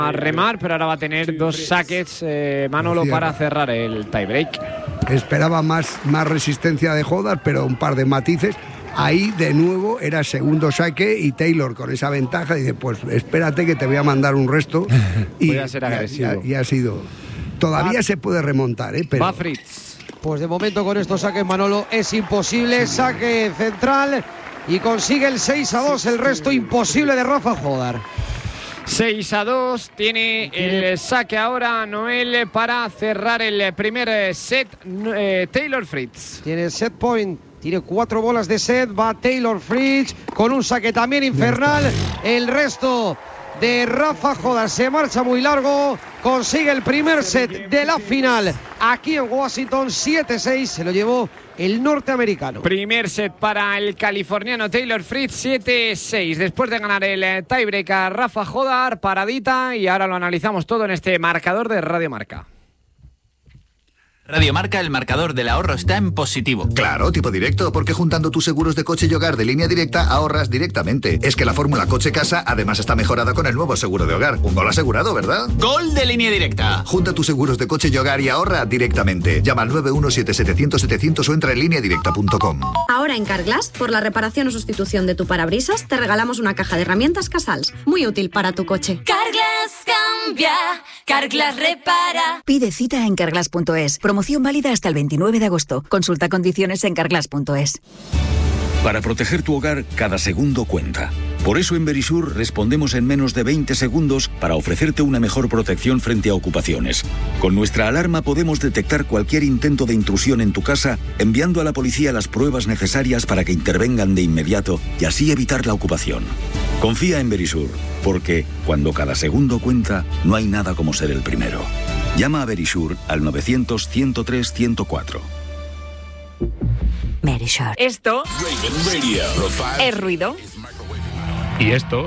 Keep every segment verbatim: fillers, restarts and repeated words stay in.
A remar, pero ahora va a tener dos saques eh, Manolo para cerrar el tiebreak. Esperaba más, más resistencia de Hodar, pero un par de matices. Ahí de nuevo era segundo saque y Taylor con esa ventaja dice, pues espérate que te voy a mandar un resto. Y voy a ser agresivo. Y ha sido. Todavía va, se puede remontar, ¿eh? Pero... Va Fritz. Pues de momento con estos saques Manolo es imposible. Saque central y consigue el seis a dos. El resto imposible de Rafa Hodar. seis a dos, tiene el saque ahora Noel para cerrar el primer set. eh, Taylor Fritz. Tiene set point, tiene cuatro bolas de set, va Taylor Fritz con un saque también infernal. El resto de Rafa Hodar se marcha muy largo, consigue el primer set de la final aquí en Washington. Siete seis se lo llevó el norteamericano. Primer set para el californiano Taylor Fritz, siete seis. Después de ganar el tiebreak a Rafa Hodar, paradita, y ahora lo analizamos todo en este marcador de Radio Marca. Radio Marca, el marcador del ahorro está en positivo. Claro, tipo directo, porque juntando tus seguros de coche y hogar de Línea Directa ahorras directamente. Es que la fórmula coche-casa además está mejorada con el nuevo seguro de hogar. Un gol asegurado, ¿verdad? ¡Gol de Línea Directa! Junta tus seguros de coche y hogar y ahorra directamente. Llama al nueve uno siete siete cero cero siete cero cero o entra en línea directa punto com. Ahora en Carglass, por la reparación o sustitución de tu parabrisas, te regalamos una caja de herramientas Casals. Muy útil para tu coche. Carglass cambia, Carglass repara. Pide cita en carglass punto es. Promoción válida hasta el veintinueve de agosto. Consulta condiciones en carglass punto es. Para proteger tu hogar, cada segundo cuenta. Por eso en Verisur respondemos en menos de veinte segundos para ofrecerte una mejor protección frente a ocupaciones. Con nuestra alarma podemos detectar cualquier intento de intrusión en tu casa, enviando a la policía las pruebas necesarias para que intervengan de inmediato y así evitar la ocupación. Confía en Verisur, porque cuando cada segundo cuenta, no hay nada como ser el primero. Llama a Verisur al novecientos, ciento tres, ciento cuatro. Verisur. Esto es ruido. Y esto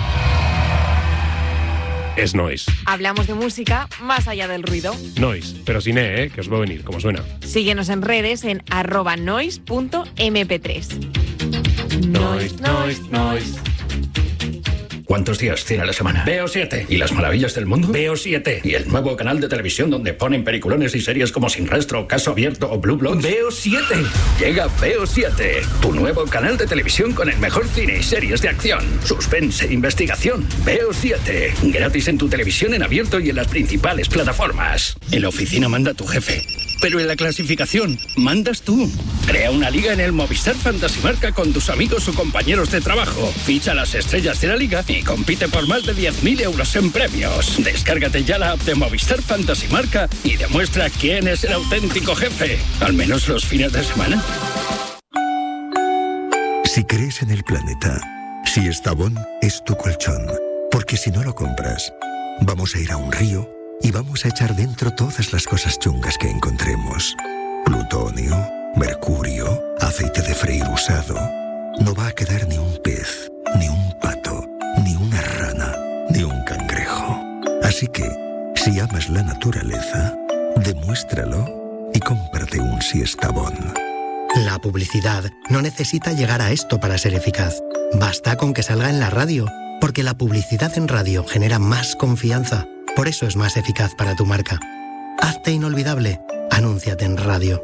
es noise. Hablamos de música más allá del ruido. Noise, pero sin E, ¿eh? Que os va a venir, como suena. Síguenos en redes en arroba noise punto eme pe tres. Noise, noise, noise. ¿Cuántos días tiene la semana? Veo siete. ¿Y las maravillas del mundo? Veo siete. ¿Y el nuevo canal de televisión donde ponen peliculones y series como Sin Rastro, Caso Abierto o Blue Bloods? Veo siete. Llega Veo siete, tu nuevo canal de televisión con el mejor cine y series de acción, suspense e investigación. Veo siete. Gratis en tu televisión en abierto y en las principales plataformas. En la oficina manda tu jefe, pero en la clasificación mandas tú. Crea una liga en el Movistar Fantasy Marca con tus amigos o compañeros de trabajo. Ficha las estrellas de la liga y compite por más de diez mil euros en premios. Descárgate ya la app de Movistar Fantasy Marca y demuestra quién es el auténtico jefe. Al menos los fines de semana. Si crees en el planeta, si Estavón es tu colchón, porque si no lo compras, vamos a ir a un río y vamos a echar dentro todas las cosas chungas que encontremos. Plutonio, mercurio, aceite de freír usado. No va a quedar ni un pez, ni un pato, ni una rana, ni un cangrejo. Así que, si amas la naturaleza, demuéstralo y cómprate un Siestabón. La publicidad no necesita llegar a esto para ser eficaz. Basta con que salga en la radio, porque la publicidad en radio genera más confianza. Por eso es más eficaz para tu marca. Hazte inolvidable. Anúnciate en radio.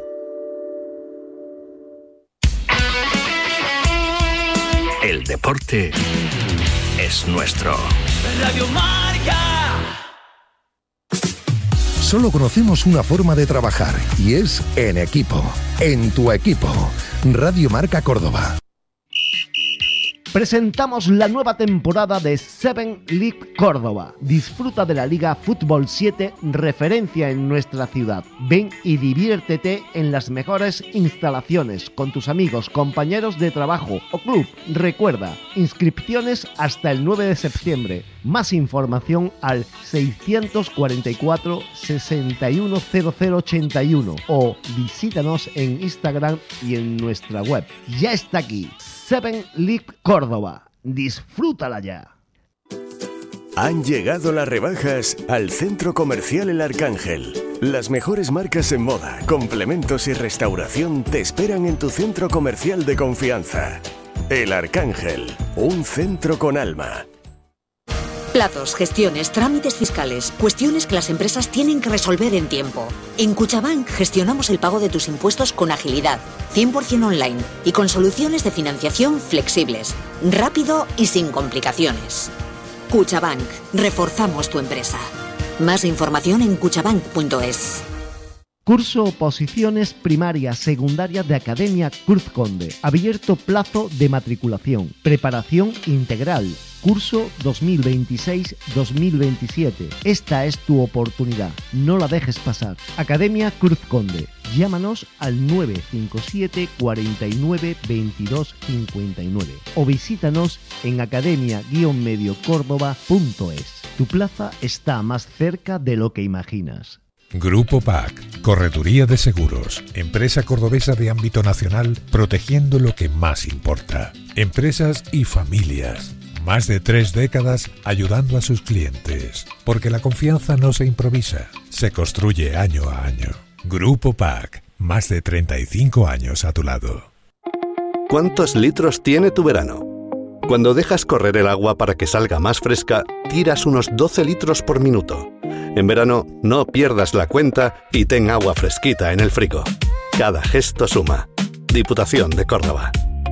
El deporte es nuestro. Radio Marca. Solo conocemos una forma de trabajar y es en equipo. En tu equipo. Radio Marca Córdoba. Presentamos la nueva temporada de Seven League Córdoba. Disfruta de la Liga Fútbol siete, referencia en nuestra ciudad. Ven y diviértete en las mejores instalaciones con tus amigos, compañeros de trabajo o club. Recuerda, inscripciones hasta el nueve de septiembre. Más información al seiscientos cuarenta y cuatro, sesenta y uno cero cero ochenta y uno o visítanos en Instagram y en nuestra web. Ya está aquí. Seven League Córdoba. Disfrútala ya. Han llegado las rebajas al Centro Comercial El Arcángel. Las mejores marcas en moda, complementos y restauración te esperan en tu centro comercial de confianza. El Arcángel, un centro con alma. Plazos, gestiones, trámites fiscales, cuestiones que las empresas tienen que resolver en tiempo. En Cuchabank gestionamos el pago de tus impuestos con agilidad, cien por ciento online y con soluciones de financiación flexibles, rápido y sin complicaciones. Cuchabank, reforzamos tu empresa. Más información en cuchabank punto es. Curso Oposiciones Primaria Secundaria de Academia Cruz Conde. Abierto plazo de matriculación. Preparación integral. Curso dos mil veintiséis dos mil veintisiete. Esta es tu oportunidad. No la dejes pasar. Academia Cruz Conde. Llámanos al nueve cinco siete, cuarenta y nueve, veintidós cincuenta y nueve o visítanos en academia guion medio córdoba punto es. Tu plaza está más cerca de lo que imaginas. Grupo P A C, Correduría de Seguros, empresa cordobesa de ámbito nacional, protegiendo lo que más importa. Empresas y familias. Más de tres décadas ayudando a sus clientes. Porque la confianza no se improvisa, se construye año a año. Grupo P A C, más de treinta y cinco años a tu lado. ¿Cuántos litros tiene tu verano? Cuando dejas correr el agua para que salga más fresca, tiras unos doce litros por minuto. En verano, no pierdas la cuenta y ten agua fresquita en el frigo. Cada gesto suma. Diputación de Córdoba.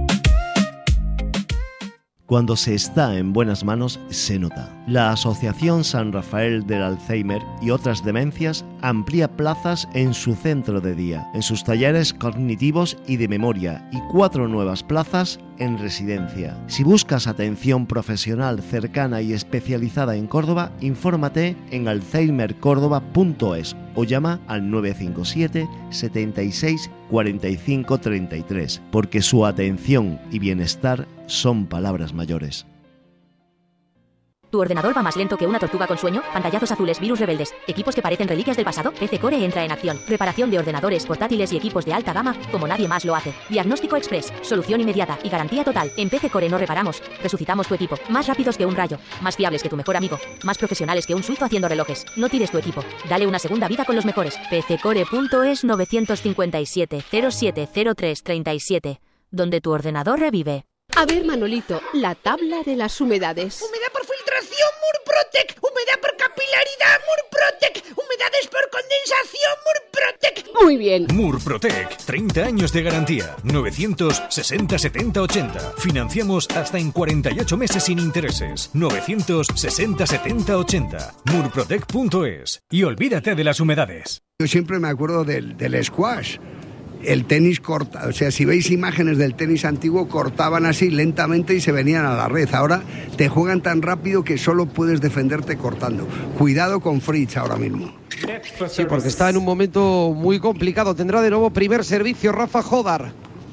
Cuando se está en buenas manos, se nota. La Asociación San Rafael del Alzheimer y otras demencias amplía plazas en su centro de día, en sus talleres cognitivos y de memoria, y cuatro nuevas plazas en residencia. Si buscas atención profesional cercana y especializada en Córdoba, infórmate en alzheimer córdoba punto es o llama al nueve cinco siete, setenta y seis, cuarenta y cinco, treinta y tres, porque su atención y bienestar son palabras mayores. ¿Tu ordenador va más lento que una tortuga con sueño? Pantallazos azules, virus rebeldes, equipos que parecen reliquias del pasado. P C Core entra en acción. Reparación de ordenadores, portátiles y equipos de alta gama como nadie más lo hace. Diagnóstico express, solución inmediata y garantía total. En P C Core no reparamos, resucitamos tu equipo. Más rápidos que un rayo, más fiables que tu mejor amigo, más profesionales que un suizo haciendo relojes. No tires tu equipo, dale una segunda vida con los mejores. P C core punto es nueve cinco siete, cero siete cero tres, treinta y siete, donde tu ordenador revive. A ver, Manolito, la tabla de las humedades. Humedad por filtración, Murprotec. Humedad por capilaridad, Murprotec. Humedades por condensación, Murprotec. Muy bien. Murprotec, treinta años de garantía. novecientos sesenta, setenta, ochenta. Financiamos hasta en cuarenta y ocho meses sin intereses. novecientos sesenta, setenta, ochenta. Murprotec punto es. Y olvídate de las humedades. Yo siempre me acuerdo del, del squash. El tenis corta, o sea, si veis imágenes del tenis antiguo, cortaban así lentamente y se venían a la red. Ahora te juegan tan rápido que solo puedes defenderte cortando. Cuidado con Fritz ahora mismo. Sí, porque está en un momento muy complicado. Tendrá de nuevo primer servicio Rafa Jodar.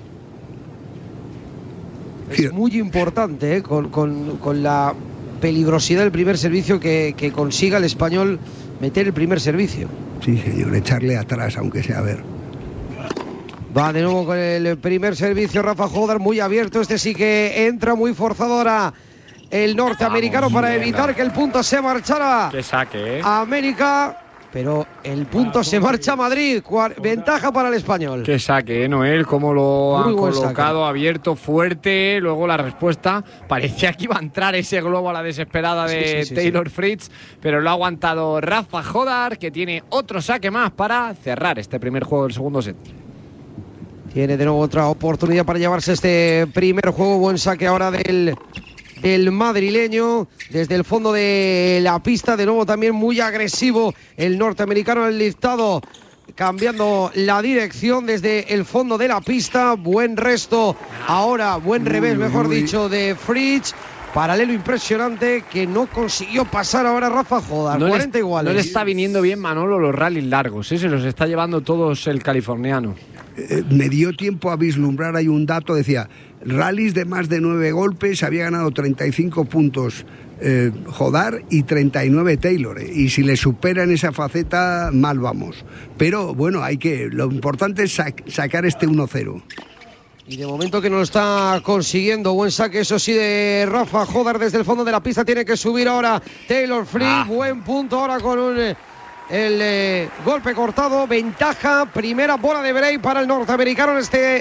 Es muy importante, ¿eh? con, con, con la peligrosidad del primer servicio que, que consiga el español meter el primer servicio. Sí, señor, echarle atrás, aunque sea a ver. Va de nuevo con el primer servicio Rafa Jodar, muy abierto. Este sí que entra muy forzado ahora el norteamericano Vamos, para evitar mierda. que el punto se marchara. Que saque, ¿eh? A América, pero el punto se marcha a Madrid. Ventaja para el español. Que saque, ¿eh, Noel? Cómo lo han colocado, saque. abierto, fuerte. Luego la respuesta, parecía que iba a entrar ese globo a la desesperada de sí, sí, sí, Taylor sí. Fritz, pero lo ha aguantado Rafa Jodar, que tiene otro saque más para cerrar este primer juego del segundo set. Tiene de nuevo otra oportunidad para llevarse este primer juego. Buen saque ahora del, del madrileño. Desde el fondo de la pista. De nuevo también muy agresivo el norteamericano en el listado. Cambiando la dirección desde el fondo de la pista. Buen resto. Ahora buen revés, mejor dicho, de Fritz. Paralelo impresionante que no consiguió pasar ahora Rafa Jodar. No cuarenta le, iguales. No le está viniendo bien, Manolo, los rallies largos. ¿eh? Se los está llevando todos el californiano. Eh, me dio tiempo a vislumbrar, hay un dato, decía, rallies de más de nueve golpes, había ganado treinta y cinco puntos eh, Jodar y treinta y nueve Taylor. Eh, y si le supera en esa faceta, mal vamos. Pero bueno, hay que, lo importante es sac, sacar este uno cero. Y de momento que no lo está consiguiendo. Buen saque, eso sí, de Rafa Jodar desde el fondo de la pista. Tiene que subir ahora Taylor Fritz. Ah. Buen punto ahora con un, el eh, golpe cortado. Ventaja, primera bola de break para el norteamericano en este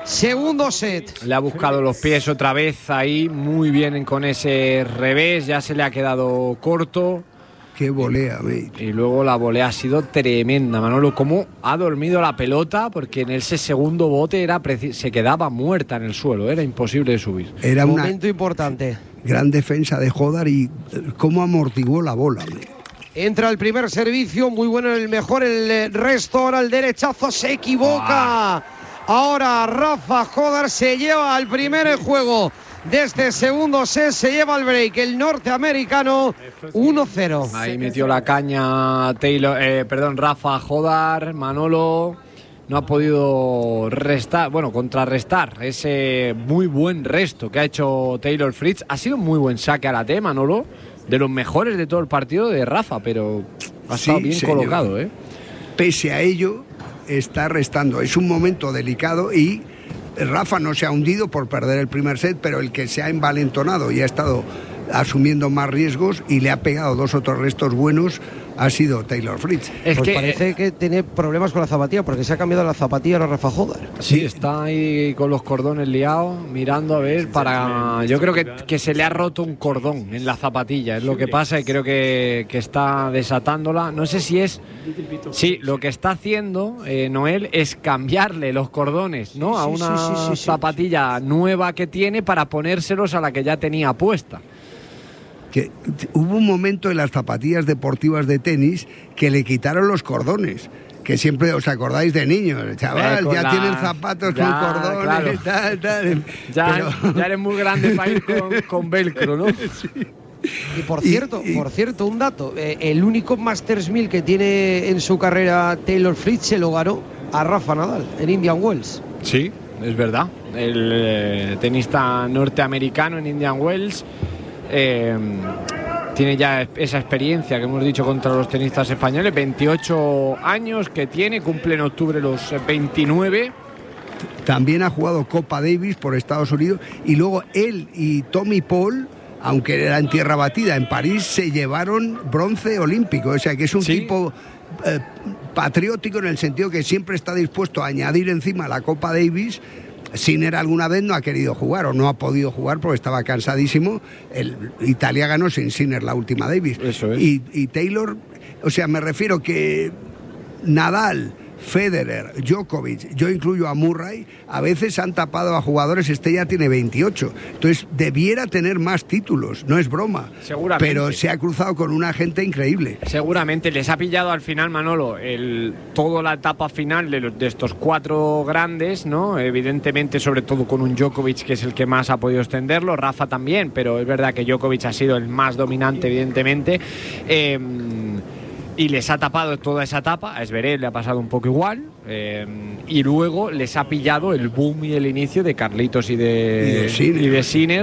segundo set. Le ha buscado los pies otra vez ahí, muy bien con ese revés, ya se le ha quedado corto. Qué volea, mate. Y luego la volea ha sido tremenda, Manolo. Cómo ha dormido la pelota, porque en ese segundo bote era se quedaba muerta en el suelo, era imposible de subir. Era un una momento importante. Gran defensa de Hodar y cómo amortiguó la bola, mate. Entra el primer servicio, muy bueno el mejor, el resto, ahora el derechazo, se equivoca. Ah. Ahora Rafa Hodar se lleva al primer juego de este segundo set, se lleva el break, el norteamericano uno cero. Ahí metió la caña Taylor, eh, perdón, Rafa Hodar, Manolo. No ha podido restar, bueno, contrarrestar ese muy buen resto que ha hecho Taylor Fritz. Ha sido un muy buen saque a la T, Manolo. De los mejores de todo el partido de Rafa, pero ha estado sí, bien señor. colocado, ¿eh? Pese a ello, está restando. Es un momento delicado y Rafa no se ha hundido por perder el primer set, pero el que se ha envalentonado y ha estado asumiendo más riesgos y le ha pegado dos otros restos buenos ha sido Taylor Fritz. Es pues que parece que tiene problemas con la zapatilla, porque se ha cambiado la zapatilla a Rafa Hodar. Sí, está ahí con los cordones liados, mirando a ver para... Yo creo que, que se le ha roto un cordón en la zapatilla, es lo que pasa, y creo que, que está desatándola. No sé si es... Sí, lo que está haciendo eh, Noel es cambiarle los cordones, ¿no? A una sí, sí, sí, sí, zapatilla sí. nueva que tiene para ponérselos a la que ya tenía puesta. Que hubo un momento en las zapatillas deportivas de tenis que le quitaron los cordones, que siempre os acordáis de niños, chaval, eh, ya la... tienen zapatos ya, con cordones, claro. tal, tal. Ya, Pero... ya eres muy grande para ir con, con velcro, ¿no? Sí. Y por cierto, y, y... por cierto, un dato, eh, el único Masters mil que tiene en su carrera Taylor Fritz se lo ganó a Rafa Nadal en Indian Wells. Sí, es verdad, el eh, tenista norteamericano en Indian Wells. Eh, tiene ya esa experiencia que hemos dicho contra los tenistas españoles, veintiocho años que tiene, cumple en octubre los veintinueve. También ha jugado Copa Davis por Estados Unidos y luego él y Tommy Paul, aunque era en tierra batida, en París se llevaron bronce olímpico, o sea que es un ¿Sí? tipo eh, patriótico en el sentido que siempre está dispuesto a añadir encima la Copa Davis. Sinner alguna vez no ha querido jugar o no ha podido jugar porque estaba cansadísimo. El Italia ganó sin Sinner la última Davis. Eso es. Y, y Taylor, o sea, me refiero que Nadal, Federer, Djokovic, yo incluyo a Murray, a veces han tapado a jugadores, este ya tiene veintiocho, entonces debiera tener más títulos, no es broma. Seguramente. Pero se ha cruzado con una gente increíble. Seguramente, les ha pillado al final, Manolo, el, toda la etapa final de, los, de estos cuatro grandes, ¿no? Evidentemente, sobre todo con un Djokovic que es el que más ha podido extenderlo, Rafa también, pero es verdad que Djokovic ha sido el más dominante, evidentemente. Eh, Y les ha tapado toda esa etapa, a Zverev le ha pasado un poco igual, eh, y luego les ha pillado el boom y el inicio de Carlitos y de, y de Sinner. Y, de Sinner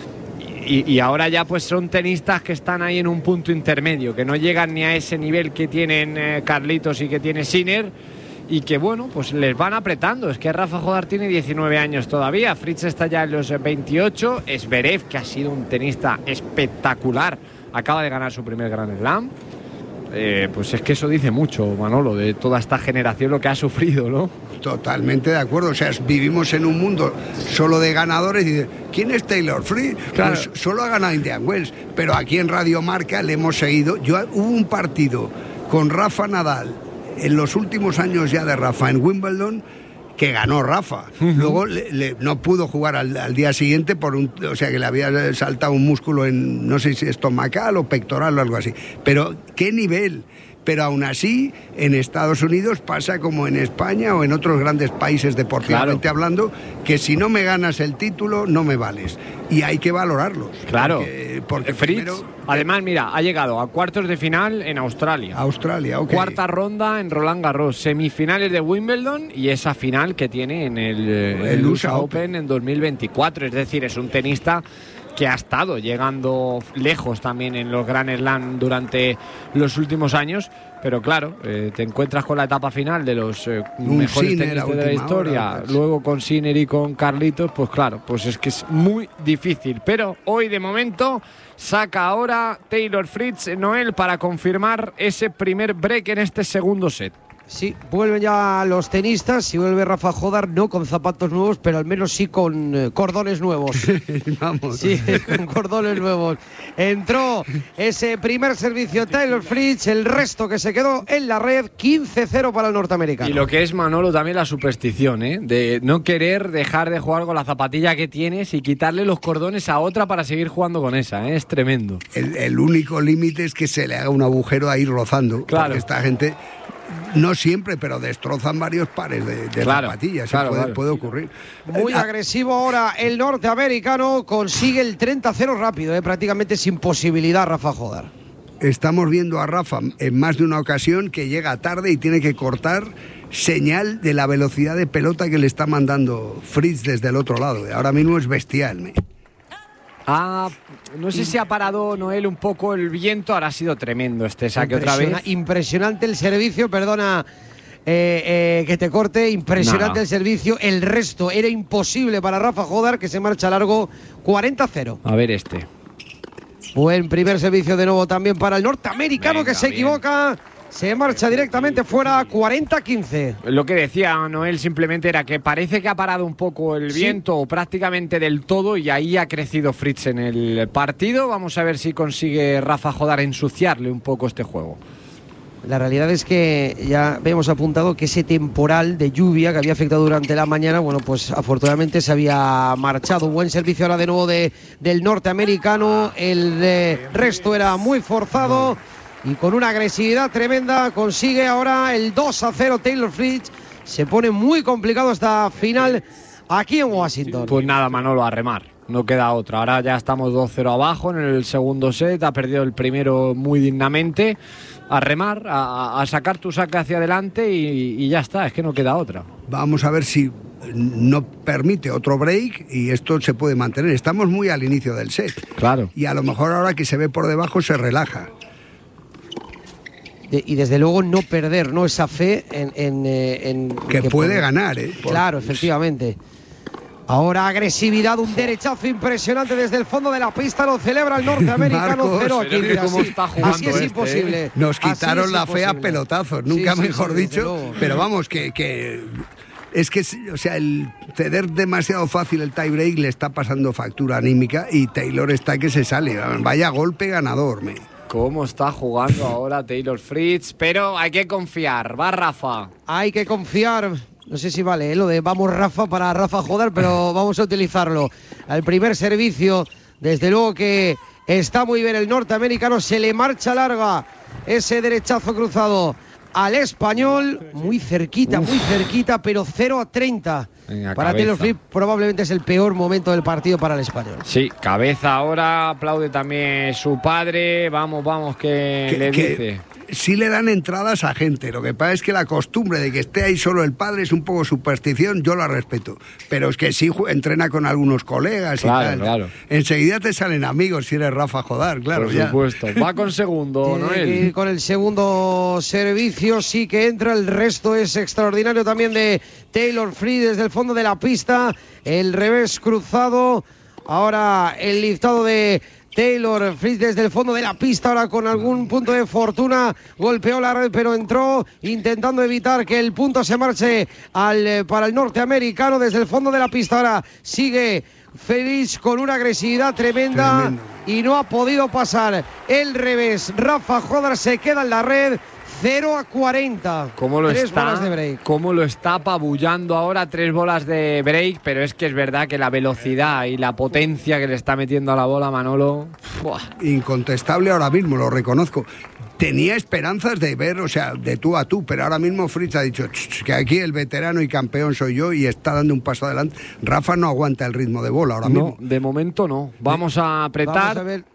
y, y ahora ya pues son tenistas que están ahí en un punto intermedio, que no llegan ni a ese nivel que tienen eh, Carlitos y que tiene Sinner, y que bueno, pues les van apretando. Es que Rafa Hodar tiene diecinueve años todavía, Fritz está ya en los veintiocho, Zverev, que ha sido un tenista espectacular, acaba de ganar su primer Grand Slam. Eh, pues es que eso dice mucho, Manolo, de toda esta generación lo que ha sufrido, ¿no? Totalmente de acuerdo, o sea, vivimos en un mundo solo de ganadores y de, ¿quién es Taylor Fritz? Claro. Pues solo ha ganado Indian Wells, pero aquí en Radio Marca le hemos seguido. Yo hubo un partido con Rafa Nadal en los últimos años ya de Rafa en Wimbledon que ganó Rafa. Uh-huh. Luego le, le, no pudo jugar al, al día siguiente por un, o sea que le había saltado un músculo en no sé si estomacal o pectoral o algo así. Pero qué nivel. Pero aún así, en Estados Unidos pasa como en España o en otros grandes países deportivamente claro. hablando, que si no me ganas el título, no me vales. Y hay que valorarlos. Claro. Porque, porque Fritz, primero, además, mira, ha llegado a cuartos de final en Australia. Australia, ok. Cuarta ronda en Roland Garros, semifinales de Wimbledon y esa final que tiene en el, el, el U S A Open, Open en dos mil veinticuatro. Es decir, es un tenista que ha estado llegando lejos también en los Grand Slam durante los últimos años, pero claro, eh, te encuentras con la etapa final de los eh, mejores Sinner, tenistas de la historia, hora, pues. Luego con Sinner y con Carlitos, pues claro, pues es que es muy difícil, pero hoy de momento saca ahora Taylor Fritz, Noel, para confirmar ese primer break en este segundo set. Sí, vuelven ya los tenistas y vuelve Rafa Jodar, no con zapatos nuevos, pero al menos sí con eh, cordones nuevos. Vamos. Sí, con cordones nuevos. Entró ese primer servicio Taylor Fritz, el resto que se quedó en la red, quince cero para el norteamericano. Y lo que es, Manolo, también la superstición, ¿eh? De no querer dejar de jugar con la zapatilla que tienes y quitarle los cordones a otra para seguir jugando con esa, ¿eh? Es tremendo. El, el único límite es que se le haga un agujero ahí rozando. Claro. Porque esta gente... No siempre, pero destrozan varios pares de, de claro, zapatillas. Claro, puede, claro. puede ocurrir. Muy eh, agresivo ahora el norteamericano. Consigue el treinta cero rápido, eh, prácticamente sin posibilidad Rafa Jodar. Estamos viendo a Rafa en más de una ocasión que llega tarde y tiene que cortar señal de la velocidad de pelota que le está mandando Fritz desde el otro lado. Ahora mismo es bestial. ¿eh? Ah, no sé si ha parado, Noel, un poco el viento. Ahora ha sido tremendo este saque otra vez. Impresionante el servicio, perdona eh, eh, que te corte. Impresionante Nada. el servicio. El resto era imposible para Rafa Jodar, que se marcha largo cuarenta cero. A ver este. Buen primer servicio de nuevo también para el norteamericano. Venga, que se bien. equivoca. Se marcha directamente fuera, cuarenta quince. Lo que decía Noel simplemente era que parece que ha parado un poco el Sí. viento, prácticamente del todo, y ahí ha crecido Fritz en el partido. Vamos a ver si consigue Rafa Jodar ensuciarle un poco este juego. La realidad es que ya habíamos apuntado que ese temporal de lluvia que había afectado durante la mañana, bueno, pues afortunadamente se había marchado. Buen servicio ahora de nuevo de, del norteamericano. El eh, resto era muy forzado. Y con una agresividad tremenda consigue ahora el dos a cero Taylor Fritz. Se pone muy complicado esta final aquí en Washington. Pues nada, Manolo, a remar. No queda otra. Ahora ya estamos dos cero abajo en el segundo set. Ha perdido el primero muy dignamente. A remar, a, a sacar tu saque hacia adelante y, y ya está. Es que no queda otra. Vamos a ver si no permite otro break y esto se puede mantener. Estamos muy al inicio del set. Claro. Y a lo mejor ahora que se ve por debajo se relaja. De, y desde luego no perder, ¿no? Esa fe en... en, eh, en que, que puede por... ganar, ¿eh? Por... Claro, efectivamente. Ahora agresividad, un derechazo impresionante desde el fondo de la pista, lo celebra el norteamericano cero a quince. Así, así es este, imposible. ¿eh? Nos quitaron es la imposible. fe a pelotazos, nunca sí, sí, mejor sí, dicho. luego, pero vamos, que... que... Es que, o sea, el ceder demasiado fácil el tiebreak le está pasando factura anímica y Taylor está que se sale. Vaya golpe ganador, me. ¿Cómo está jugando ahora Taylor Fritz? Pero hay que confiar. Va Rafa. Hay que confiar. No sé si vale ¿eh? lo de vamos Rafa para Rafa Jodar, pero vamos a utilizarlo. Al primer servicio, desde luego que está muy bien el norteamericano. Se le marcha larga ese derechazo cruzado al español. Muy cerquita, Uf. muy cerquita, pero cero a treinta. Venga, para cabeza. Taylor Fritz probablemente es el peor momento del partido para el español. Sí, cabeza ahora, aplaude también su padre. Vamos, vamos, que, que le que dice. Sí le dan entradas a gente, lo que pasa es que la costumbre de que esté ahí solo el padre es un poco superstición, yo la respeto, pero es que sí entrena con algunos colegas claro, y tal. Claro. Enseguida te salen amigos si eres Rafa Jodar, claro. Por ya. supuesto. Va con segundo, Noel. Con el segundo servicio sí que entra, el resto es extraordinario también de Taylor Fritz desde el fondo de la pista, el revés cruzado, ahora el liftado de Taylor Fritz desde el fondo de la pista, ahora con algún punto de fortuna, golpeó la red pero entró intentando evitar que el punto se marche al, para el norteamericano desde el fondo de la pista. Ahora sigue Fritz con una agresividad tremenda Tremendo. y no ha podido pasar el revés. Rafa Jodar se queda en la red. cero a cuarenta. ¿Cómo lo tres está, bolas de break. cómo lo está apabullando ahora? Tres bolas de break, pero es que es verdad que la velocidad y la potencia que le está metiendo a la bola Manolo... ¡buah! Incontestable ahora mismo, lo reconozco. Tenía esperanzas de ver, o sea, de tú a tú, pero ahora mismo Fritz ha dicho que aquí el veterano y campeón soy yo y está dando un paso adelante. Rafa no aguanta el ritmo de bola ahora no, mismo. De momento no. Vamos a apretar. Vamos a ver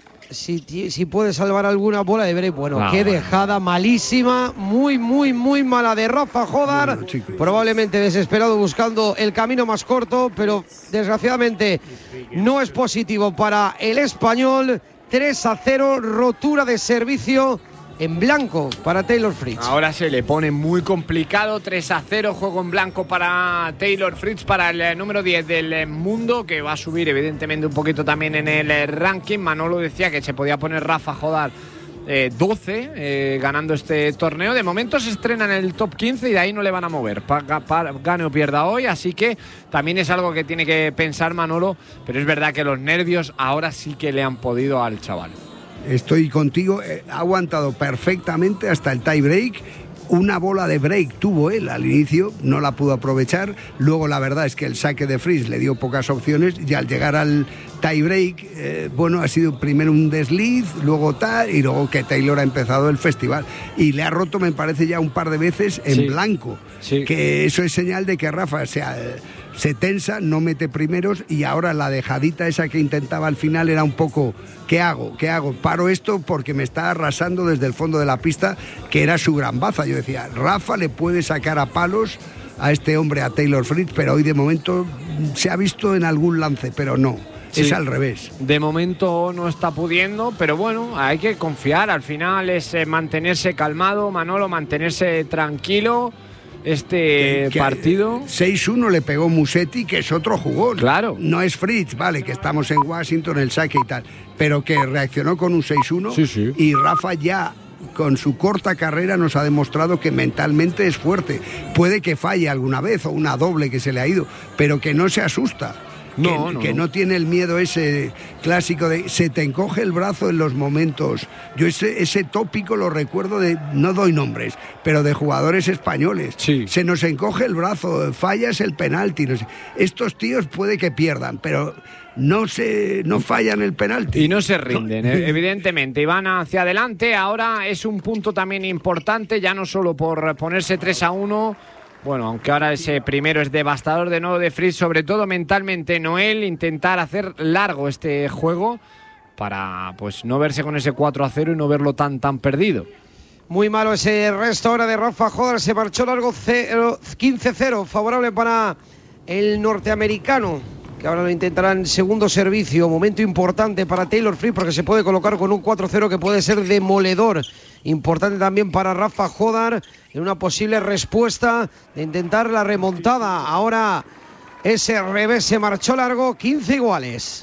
si, si puede salvar alguna bola de break. Bueno, ah, qué bueno. dejada malísima, muy, muy, muy mala de Rafa Jodar. Bueno, probablemente desesperado buscando el camino más corto, pero desgraciadamente no es positivo para el español. tres a cero, rotura de servicio en blanco para Taylor Fritz. Ahora se le pone muy complicado. tres a cero, juego en blanco para Taylor Fritz, para el número diez del mundo, que va a subir evidentemente un poquito también en el ranking. Manolo decía que se podía poner Rafa Jodar eh, doce eh, ganando este torneo. De momento se estrena en el top quince y de ahí no le van a mover, pa, pa, gane o pierda hoy, así que también es algo que tiene que pensar Manolo, pero es verdad que los nervios ahora sí que le han podido al chaval. Estoy contigo, eh, ha aguantado perfectamente hasta el tie break. Una bola de break tuvo él al inicio, no la pudo aprovechar. Luego la verdad es que el saque de Fritz le dio pocas opciones y al llegar al tie break, eh, bueno, ha sido primero un desliz, luego tal, y luego que Taylor ha empezado el festival. Y le ha roto, me parece, ya un par de veces en sí. blanco. Sí. Que eso es señal de que Rafa se, se tensa, no mete primeros, y ahora la dejadita esa que intentaba al final era un poco, ¿qué hago? ¿Qué hago? Paro esto porque me está arrasando desde el fondo de la pista, que era su gran baza. Yo decía, Rafa le puede sacar a palos a este hombre, a Taylor Fritz, pero hoy de momento se ha visto en algún lance, pero no. Sí. Es al revés. De momento no está pudiendo, pero bueno, hay que confiar. Al final es eh, mantenerse calmado, Manolo, mantenerse tranquilo. Este que, que partido seis uno le pegó Musetti, que es otro jugón. Claro. No es Fritz, vale, que estamos en Washington, el saque y tal, pero que reaccionó con un seis uno. Sí, sí. Y Rafa ya, con su corta carrera, nos ha demostrado que mentalmente es fuerte. Puede que falle alguna vez o una doble que se le ha ido, pero que no se asusta. No, que, no, que no. no tiene el miedo ese clásico de se te encoge el brazo en los momentos. Yo ese, ese tópico lo recuerdo de, no doy nombres, pero de jugadores españoles. Sí. Se nos encoge el brazo, fallas el penalti. No sé. Estos tíos puede que pierdan, pero no se no fallan el penalti. Y no se rinden, evidentemente, y van hacia adelante. Ahora es un punto también importante, ya no solo por ponerse tres a uno. Bueno, aunque ahora ese primero es devastador de nuevo de Fritz, sobre todo mentalmente, Noel, intentar hacer largo este juego para pues no verse con ese cuatro a cero y no verlo tan tan perdido. Muy malo ese resto ahora de Rafa Hodar, se marchó largo quince cero, favorable para el norteamericano, que ahora lo intentará en segundo servicio. Momento importante para Taylor Fritz porque se puede colocar con un cuatro cero que puede ser demoledor. Importante también para Rafa Hodar en una posible respuesta de intentar la remontada. Ahora ese revés se marchó largo, quince iguales.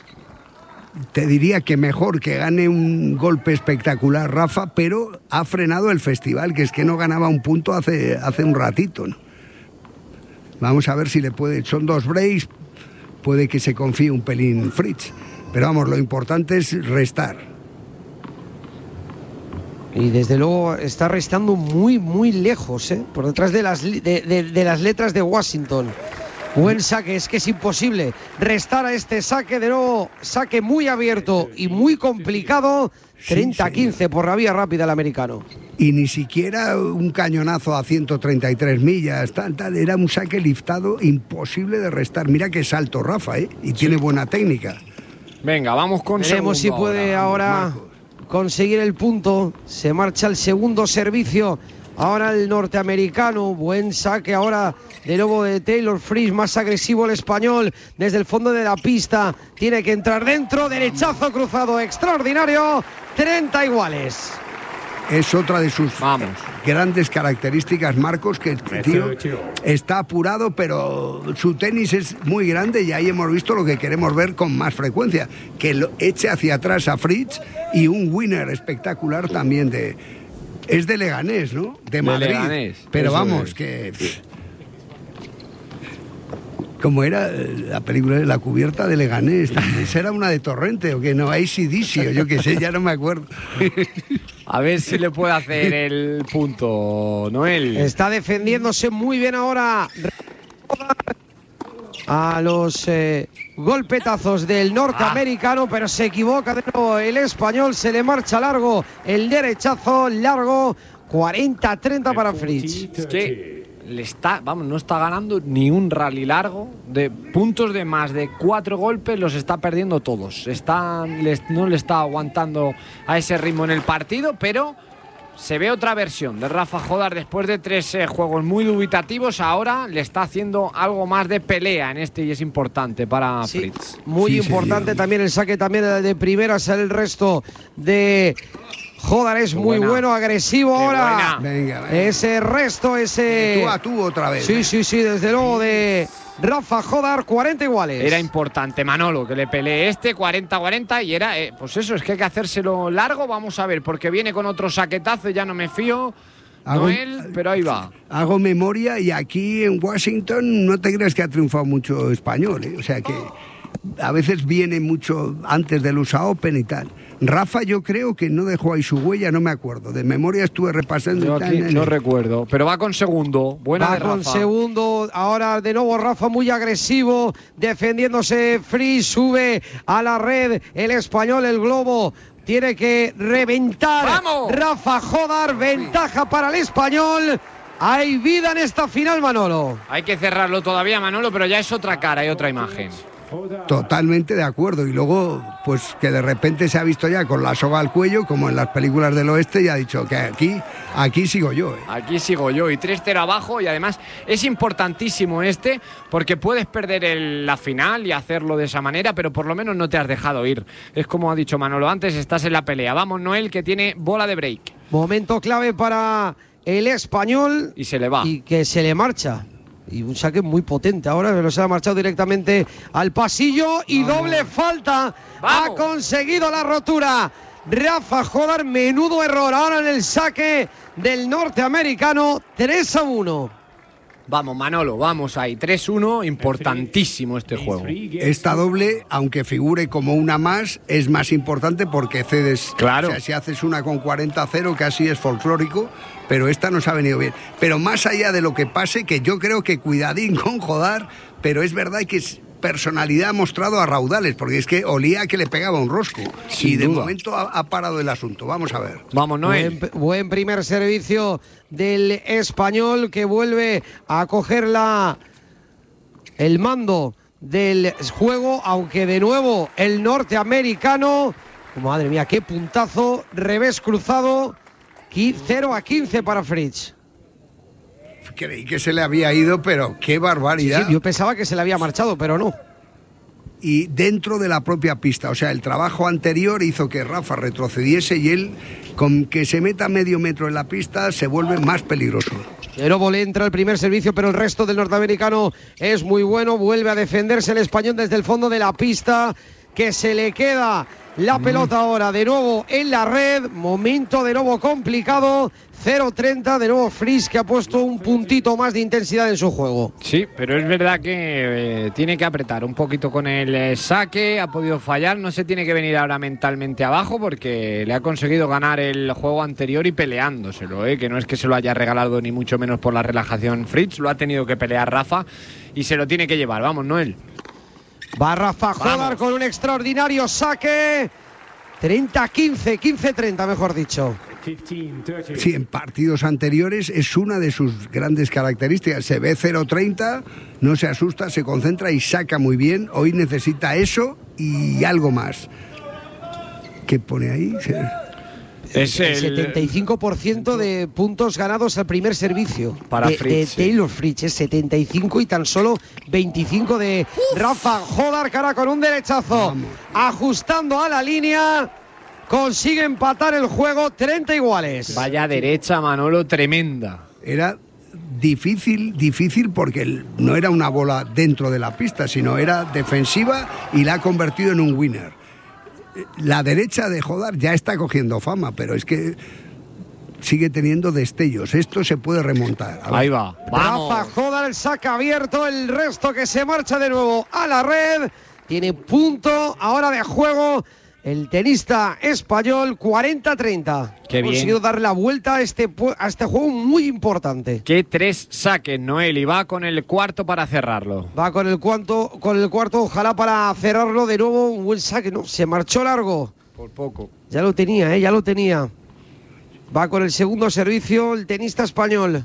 Te diría que mejor que gane un golpe espectacular Rafa, pero ha frenado el festival, que es que no ganaba un punto hace, hace un ratito, ¿no? Vamos a ver si le puede, son dos breaks, puede que se confíe un pelín Fritz, pero vamos, lo importante es restar. Y desde luego está restando muy, muy lejos, ¿eh? Por detrás de las, de, de, de las letras de Washington. Buen saque, es que es imposible restar a este saque. De nuevo, saque muy abierto y muy complicado. treinta a quince sí, por la vía rápida el americano. Y ni siquiera un cañonazo a ciento treinta y tres millas, tal, tal. Era un saque liftado imposible de restar. Mira qué salto Rafa, ¿eh? Y sí. Tiene buena técnica. Venga, vamos con Veremos si puede ahora, ahora conseguir el punto. Se marcha el segundo servicio. Ahora el norteamericano. Buen saque ahora de nuevo de Taylor Fritz. Más agresivo el español. Desde el fondo de la pista. Tiene que entrar dentro. Derechazo cruzado. Extraordinario. treinta iguales. Es otra de sus Vamos. grandes características, Marcos, que el tío está apurado, pero su tenis es muy grande y ahí hemos visto lo que queremos ver con más frecuencia, que lo eche hacia atrás a Fritz y un winner espectacular también de... Es de Leganés, ¿no? De Madrid. De Leganés. Pero Eso vamos, es. que... Como era la película de La cubierta de Leganés. ¿Esa era una de Torrente o que no? A C D C o yo qué sé, ya no me acuerdo. A ver si le puede hacer el punto, Noel. Está defendiéndose muy bien ahora a los eh, golpetazos del norteamericano, ah. pero se equivoca de nuevo el español. Se le marcha largo el derechazo, largo, cuarenta a treinta para Fritz. Es que le está, vamos, no está ganando ni un rally largo. De puntos de más de cuatro golpes los está perdiendo todos. Está, les, no le está aguantando a ese ritmo en el partido, pero se ve otra versión de Rafa Hodar después de tres eh, juegos muy dubitativos. Ahora le está haciendo algo más de pelea en este y es importante para sí, Fritz. Muy sí, importante señor. También el saque también de primeras. El resto de Hodar es muy buena. bueno, agresivo Qué ahora. Venga, venga. Ese resto, ese... Tú a tú otra vez. Sí, sí, sí, desde luego de Rafa Jodar, cuarenta iguales. Era importante, Manolo, que le pelee este cuarenta cuarenta y era, eh, pues eso, es que hay que hacérselo largo. Vamos a ver, porque viene con otro saquetazo, ya no me fío. Hago, Noel, pero ahí va. Hago memoria y aquí en Washington no te creas que ha triunfado mucho español, ¿eh? O sea que a veces viene mucho antes del U S A Open y tal. Rafa yo creo que no dejó ahí su huella, no me acuerdo. De memoria estuve repasando. Yo y tal, aquí en no el... recuerdo, pero va con segundo. Buena va de Rafa. con segundo. Ahora de nuevo Rafa muy agresivo, defendiéndose. Free sube a la red. El español, el globo. Tiene que reventar. ¡Vamos! Rafa Jodar, ventaja para el español. Hay vida en esta final, Manolo. Hay que cerrarlo todavía, Manolo, pero ya es otra cara y otra imagen. Totalmente de acuerdo. Y luego, pues que de repente se ha visto ya con la soga al cuello, como en las películas del oeste, y ha dicho que aquí, aquí sigo yo. ¿eh? Aquí sigo yo. Y tres cero abajo. Y además es importantísimo este, porque puedes perder el, la final y hacerlo de esa manera, pero por lo menos no te has dejado ir. Es como ha dicho Manolo antes, estás en la pelea. Vamos, Noel, que tiene bola de break. Momento clave para el español. Y se le va. Y que se le marcha. Y un saque muy potente ahora, pero se ha marchado directamente al pasillo y Vamos. doble falta. Vamos. Ha conseguido la rotura. Rafa Jodar, menudo error ahora en el saque del norteamericano. tres a uno. Vamos, Manolo, vamos ahí. tres uno, importantísimo este juego. Esta doble, aunque figure como una más, es más importante porque cedes. Claro. O sea, si haces una con cuarenta a cero, casi es folclórico, pero esta nos ha venido bien. Pero más allá de lo que pase, que yo creo que cuidadín con Jodar, pero es verdad que personalidad ha mostrado a raudales, porque es que olía que le pegaba un rosco. Sin y de duda. momento ha, ha parado el asunto. Vamos a ver. Vamos, Noel. Buen, buen primer servicio del español, que vuelve a coger la, el mando del juego, aunque de nuevo el norteamericano, madre mía, qué puntazo, revés cruzado, cero a quince para Fritz. Creí que se le había ido, pero qué barbaridad. Sí, sí, yo pensaba que se le había marchado, pero no. Y dentro de la propia pista, o sea, el trabajo anterior hizo que Rafa retrocediese y él, con que se meta medio metro en la pista, se vuelve más peligroso. De nuevo le entra el primer servicio, pero el resto del norteamericano es muy bueno. Vuelve a defenderse el español desde el fondo de la pista, que se le queda la pelota ahora de nuevo en la red. Momento de nuevo complicado. cero treinta, de nuevo Fritz, que ha puesto un puntito más de intensidad en su juego. Sí, pero es verdad que eh, tiene que apretar un poquito con el eh, saque, ha podido fallar, no se tiene que venir ahora mentalmente abajo porque le ha conseguido ganar el juego anterior y peleándoselo, eh, que no es que se lo haya regalado ni mucho menos por la relajación Fritz, lo ha tenido que pelear Rafa y se lo tiene que llevar. Vamos, Noel. Va Rafa Jodar con un extraordinario saque. treinta a quince, quince a treinta mejor dicho. Sí, en partidos anteriores es una de sus grandes características. Se ve cero treinta, no se asusta, se concentra y saca muy bien. Hoy necesita eso y algo más. ¿Qué pone ahí? Es el, el setenta y cinco por ciento de puntos ganados al primer servicio para de, Fritz, de Taylor Fritz, es setenta y cinco y tan solo veinticinco de Uf. Rafa Jodar, cara con un derechazo. Vamos. Ajustando a la línea, consigue empatar el juego, treinta iguales. Vaya derecha, Manolo, tremenda. Era difícil, difícil porque no era una bola dentro de la pista, sino era defensiva y la ha convertido en un winner. La derecha de Jodar ya está cogiendo fama, pero es que sigue teniendo destellos. Esto se puede remontar. Ahí va. Vamos. Rafa Jodar, el saque abierto, el resto que se marcha de nuevo a la red. Tiene punto ahora de juego el tenista español, cuarenta a treinta. Qué bien. Ha conseguido dar la vuelta a este, a este juego muy importante. Qué tres saques, Noel, y va con el cuarto para cerrarlo. Va con el cuarto, con el cuarto, ojalá para cerrarlo de nuevo. Un buen saque, no, se marchó largo. Por poco. Ya lo tenía, eh, ya lo tenía. Va con el segundo servicio el tenista español.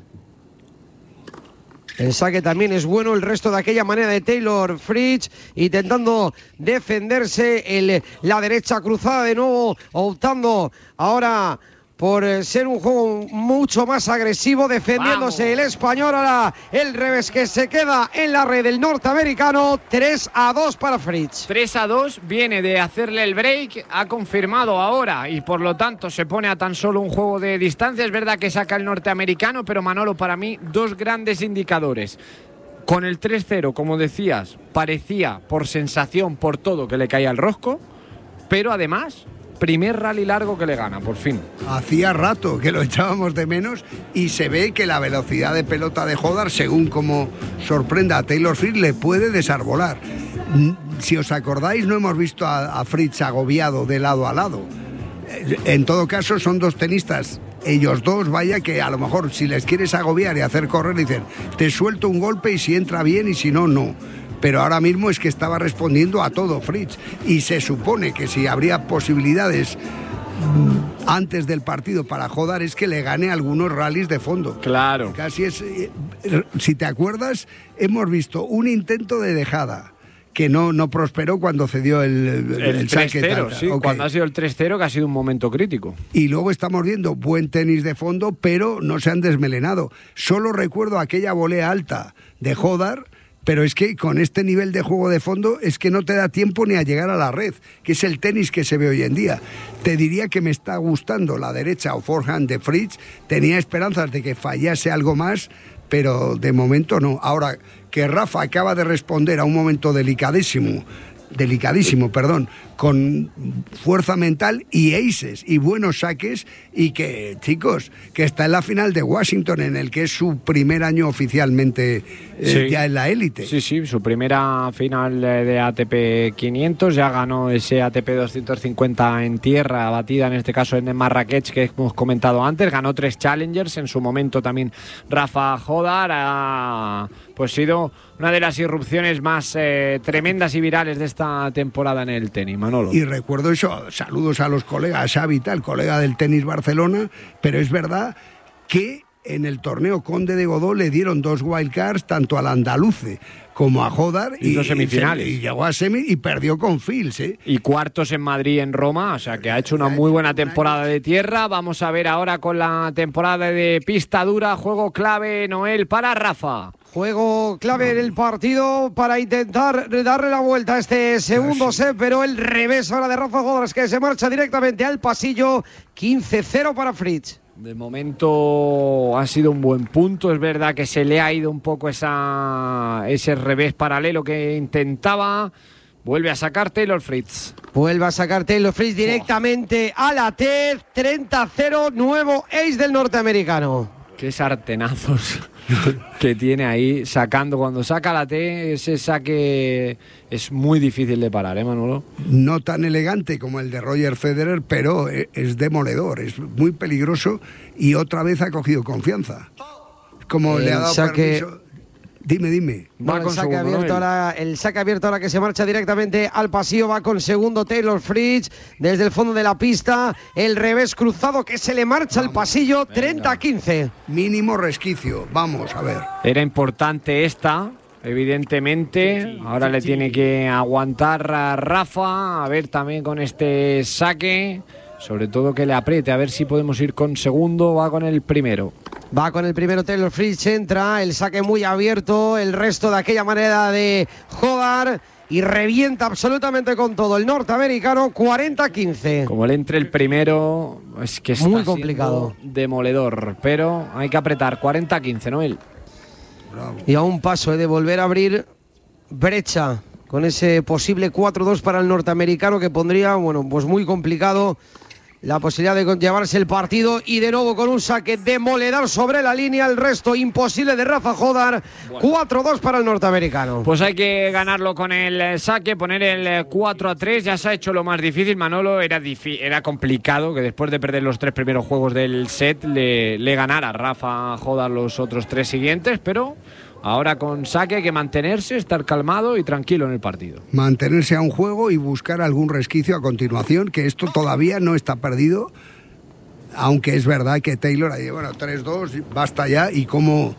El saque también es bueno, el resto de aquella manera de Taylor Fritz, intentando defenderse, el, la derecha cruzada de nuevo, optando ahora por ser un juego mucho más agresivo, defendiéndose Vamos. el español. Ahora el revés que se queda en la red del norteamericano, tres a dos para Fritz. tres a dos, viene de hacerle el break, ha confirmado ahora y por lo tanto se pone a tan solo un juego de distancia. Es verdad que saca el norteamericano, pero Manolo, para mí, dos grandes indicadores. Con el tres cero, como decías, parecía por sensación, por todo, que le caía el rosco, pero además, primer rally largo que le gana, por fin. Hacía rato que lo echábamos de menos y se ve que la velocidad de pelota de Hodar, según como sorprenda a Taylor Fritz, le puede desarbolar. Si os acordáis, no hemos visto a, a Fritz agobiado de lado a lado. En todo caso, son dos tenistas, ellos dos, vaya, que a lo mejor si les quieres agobiar y hacer correr, dicen, te suelto un golpe y si entra bien y si no, no. Pero ahora mismo es que estaba respondiendo a todo Fritz y se supone que si habría posibilidades antes del partido para Hodar es que le gane algunos rallies de fondo. Claro. Casi es, si te acuerdas, hemos visto un intento de dejada que no, no prosperó cuando cedió el, el, el el tres cero, saque. sí, okay. Cuando ha sido el tres cero, que ha sido un momento crítico. Y luego estamos viendo buen tenis de fondo, pero no se han desmelenado. Solo recuerdo aquella volea alta de Hodar, pero es que con este nivel de juego de fondo es que no te da tiempo ni a llegar a la red, que es el tenis que se ve hoy en día. Te diría que me está gustando la derecha o forehand de Fritz, tenía esperanzas de que fallase algo más, pero de momento no. Ahora que Rafa acaba de responder a un momento delicadísimo, delicadísimo, perdón, con fuerza mental y aces y buenos saques, y que, chicos, que está en la final de Washington, en el que es su primer año oficialmente eh, sí. ya en la élite. Sí, sí, su primera final de A T P quinientos, ya ganó ese A T P doscientos cincuenta en tierra, batida en este caso en Marrakech, que hemos comentado antes, ganó tres Challengers, en su momento también Rafa Hodar, ha pues sido una de las irrupciones más eh, tremendas y virales de esta temporada en el tenis, Manolo. Y recuerdo eso, saludos a los colegas, a Xavi, tal, colega del tenis Barcelona, pero es verdad que en el torneo Conde de Godó le dieron dos wildcards tanto al andaluce como a Hodar, y, y semifinales. Y, y llegó a semi y perdió con Fils, ¿eh? Y cuartos en Madrid, en Roma, o sea que ha hecho una muy buena temporada de tierra. Vamos a ver ahora con la temporada de pista dura, juego clave, Noel, para Rafa. Juego clave del partido para intentar darle la vuelta a este segundo set, pero el revés ahora de Rafa Hodar, que se marcha directamente al pasillo. Quince cero para Fritz. De momento ha sido un buen punto, es verdad que se le ha ido un poco esa, ese revés paralelo que intentaba. Vuelve a sacar Taylor Fritz. Vuelve a sacar Taylor Fritz directamente oh. a la T E D. treinta cero, nuevo ace del norteamericano. Qué sartenazos que tiene ahí sacando. Cuando saca la T, ese saque es muy difícil de parar, ¿eh, Manolo? No tan elegante como el de Roger Federer, pero es demoledor, es muy peligroso y otra vez ha cogido confianza. Como el le ha dado saque... permiso. Dime, dime. Va no, con el, saque segundo, abierto ¿no? ahora, el saque abierto ahora que se marcha directamente al pasillo. Va con segundo Taylor Fritz desde el fondo de la pista. El revés cruzado que se le marcha vamos, al pasillo. treinta a quince. Mínimo resquicio. Vamos a ver. Era importante esta, evidentemente. Ahora le tiene que aguantar a Rafa. A ver también con este saque. Sobre todo que le apriete. A ver si podemos ir con segundo. Va con el primero. Va con el primero Taylor Fritz, entra, el saque muy abierto, el resto de aquella manera de Hodar y revienta absolutamente con todo el norteamericano. Cuarenta a quince. Como le entre el primero, es que está muy complicado, demoledor, pero hay que apretar. Cuarenta a quince, Noel. Bravo. Y a un paso de volver a abrir brecha con ese posible cuatro dos para el norteamericano, que pondría, bueno, pues muy complicado la posibilidad de llevarse el partido. Y de nuevo con un saque demoledor sobre la línea, el resto imposible de Rafa Hodar. Bueno. cuatro dos para el norteamericano. Pues hay que ganarlo con el saque, poner el cuatro a tres. Ya se ha hecho lo más difícil, Manolo. Era, era complicado que después de perder los tres primeros juegos del set le, le ganara Rafa Hodar los otros tres siguientes, pero ahora con saque hay que mantenerse, estar calmado y tranquilo en el partido. Mantenerse a un juego y buscar algún resquicio a continuación, que esto todavía no está perdido, aunque es verdad que Taylor ahí, bueno, tres dos, basta ya, y como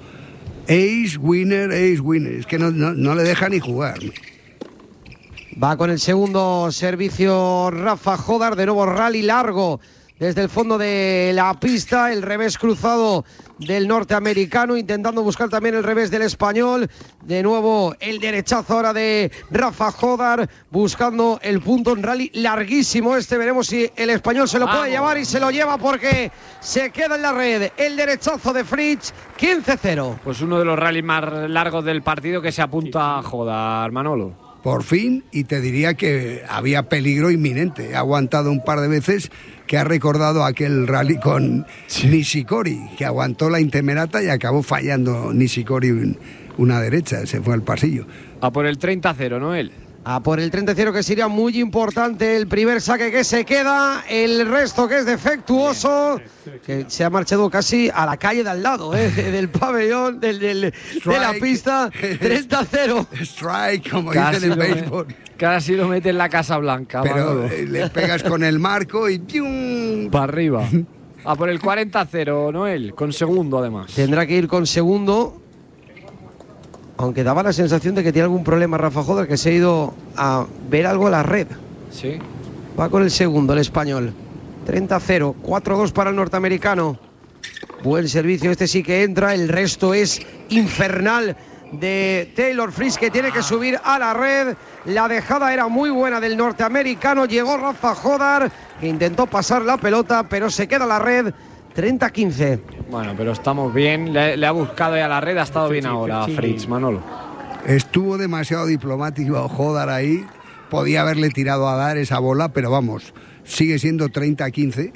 ace, winner, ace, winner, es que no, no, no le deja ni jugar. Va con el segundo servicio Rafa Hodar, de nuevo rally largo desde el fondo de la pista, el revés cruzado del norteamericano, intentando buscar también el revés del español. De nuevo el derechazo ahora de Rafa Jodar, buscando el punto en rally larguísimo este. Veremos si el español se lo puede llevar, y se lo lleva porque se queda en la red. El derechazo de Fritz, quince cero. Pues uno de los rallies más largos del partido que se apunta a Jodar, Manolo. Por fin, y te diría que había peligro inminente. Ha aguantado un par de veces, que ha recordado aquel rally con sí. Nishikori, que aguantó la intemerata y acabó fallando Nishikori una derecha, se fue al pasillo. A por el treinta cero, ¿no él? A por el treinta cero, que sería muy importante. El primer saque que se queda, el resto que es defectuoso, que se ha marchado casi a la calle de al lado, ¿eh? del pabellón, del, del, de la pista. Treinta cero. Strike, como casi dicen en béisbol. Casi lo mete en la Casa Blanca. Pero Manolo. Le pegas con el marco y ¡pium! Para arriba. A por el cuarenta cero, Noel, con segundo además. Tendrá que ir con segundo, aunque daba la sensación de que tiene algún problema Rafa Jodar, que se ha ido a ver algo a la red. Sí. Va con el segundo, el español. treinta cero, cuatro dos para el norteamericano. Buen servicio, este sí que entra. El resto es infernal de Taylor Fritz, que tiene que subir a la red. La dejada era muy buena del norteamericano. Llegó Rafa Jodar, que intentó pasar la pelota, pero se queda la red. treinta quince. Bueno, pero estamos bien. Le, le ha buscado ya la red, ha estado bien ahora Fritz, Manolo. Estuvo demasiado diplomático Jodar ahí. Podía haberle tirado a dar esa bola, pero vamos, sigue siendo treinta quince.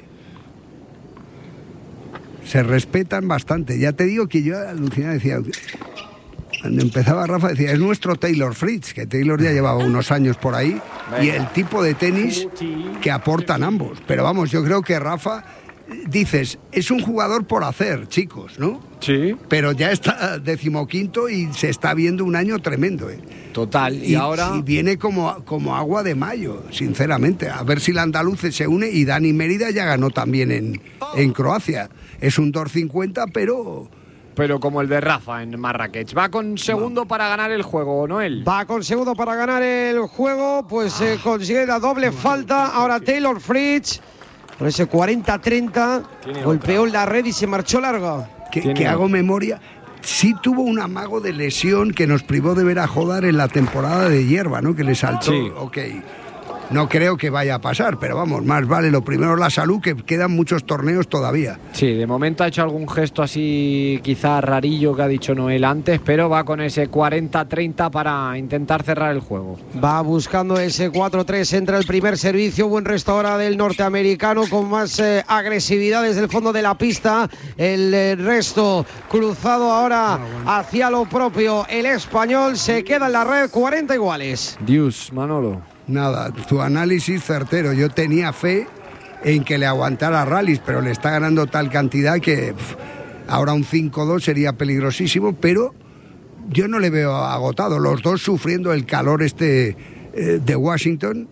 Se respetan bastante. Ya te digo que yo alucinaba, decía, cuando empezaba Rafa decía, es nuestro Taylor Fritz, que Taylor ya llevaba unos años por ahí, y el tipo de tenis que aportan ambos. Pero vamos, yo creo que Rafa, dices, es un jugador por hacer, chicos, ¿no? Sí. Pero ya está decimoquinto y se está viendo un año tremendo, ¿eh? Total, y, y ahora... Y viene como, como agua de mayo, sinceramente. A ver si el andaluz se une, y Dani Mérida ya ganó también en, en Croacia. Es un dos cincuenta, pero... Pero como el de Rafa en Marrakech. Va con segundo no. para ganar el juego, Noel. Va con segundo para ganar el juego, pues eh, consigue la doble falta. Ahora Taylor Fritz, con ese cuarenta treinta, golpeó otra. la red y se marchó largo. Que, que hago memoria, sí tuvo un amago de lesión que nos privó de ver a Jodar en la temporada de hierba, ¿no? Que le saltó, sí. ok. No creo que vaya a pasar, pero vamos, más vale lo primero la salud, que quedan muchos torneos todavía. Sí, de momento ha hecho algún gesto así quizá rarillo que ha dicho Noel antes, pero va con ese cuarenta treinta para intentar cerrar el juego. Va buscando ese cuatro tres, entra el primer servicio, buen resto ahora del norteamericano con más eh, agresividad desde el fondo de la pista. El eh, resto cruzado ahora no, bueno. hacia lo propio. El español se queda en la red, cuarenta iguales. Dios, Manolo. Nada, tu análisis certero. Yo tenía fe en que le aguantara rallies, pero le está ganando tal cantidad que pff, ahora un cinco dos sería peligrosísimo, pero yo no le veo agotado. Los dos sufriendo el calor este eh, de Washington.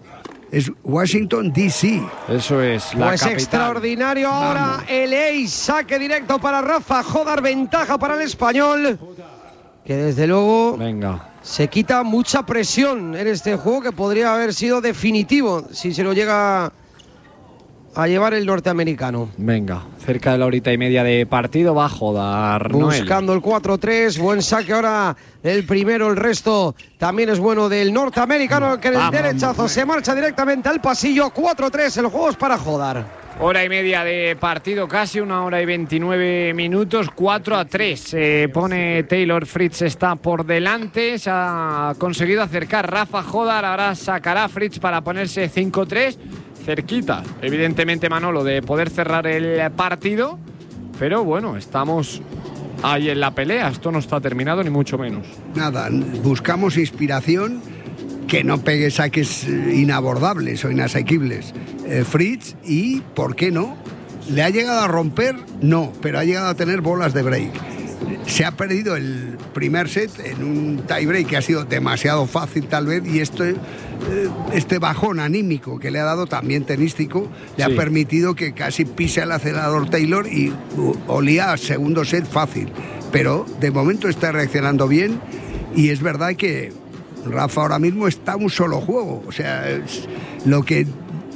Es Washington D C. Eso es la Pues capital. Extraordinario ahora. Vamos. El ace, saque directo para Rafa Jodar, ventaja para el español, que desde luego... Venga. Se quita mucha presión en este juego, que podría haber sido definitivo si se lo llega a llevar el norteamericano. Venga, cerca de la horita y media de partido va a Jodar. Buscando Noel. el cuatro tres, buen saque ahora el primero, el resto también es bueno del norteamericano, que en el vamos, derechazo vamos. se marcha directamente al pasillo. Cuatro tres, el juego es para Jodar. Hora y media de partido, casi una hora y veintinueve minutos, cuatro a tres. Se pone Taylor Fritz, está por delante, se ha conseguido acercar Rafa Jodar, ahora sacará Fritz para ponerse cinco tres, cerquita, evidentemente Manolo, de poder cerrar el partido, pero bueno, estamos ahí en la pelea, esto no está terminado ni mucho menos. Nada, buscamos inspiración, que no pegue saques inabordables o inasequibles. Eh, Fritz, y, ¿por qué no? ¿Le ha llegado a romper? No, pero ha llegado a tener bolas de break. Se ha perdido el primer set en un tie break que ha sido demasiado fácil tal vez, y este, eh, este bajón anímico que le ha dado, también tenístico, le sí. ha permitido que casi pise el acelerador Taylor y uh, olía a segundo set fácil. Pero de momento está reaccionando bien, y es verdad que Rafa ahora mismo está un solo juego, o sea, lo que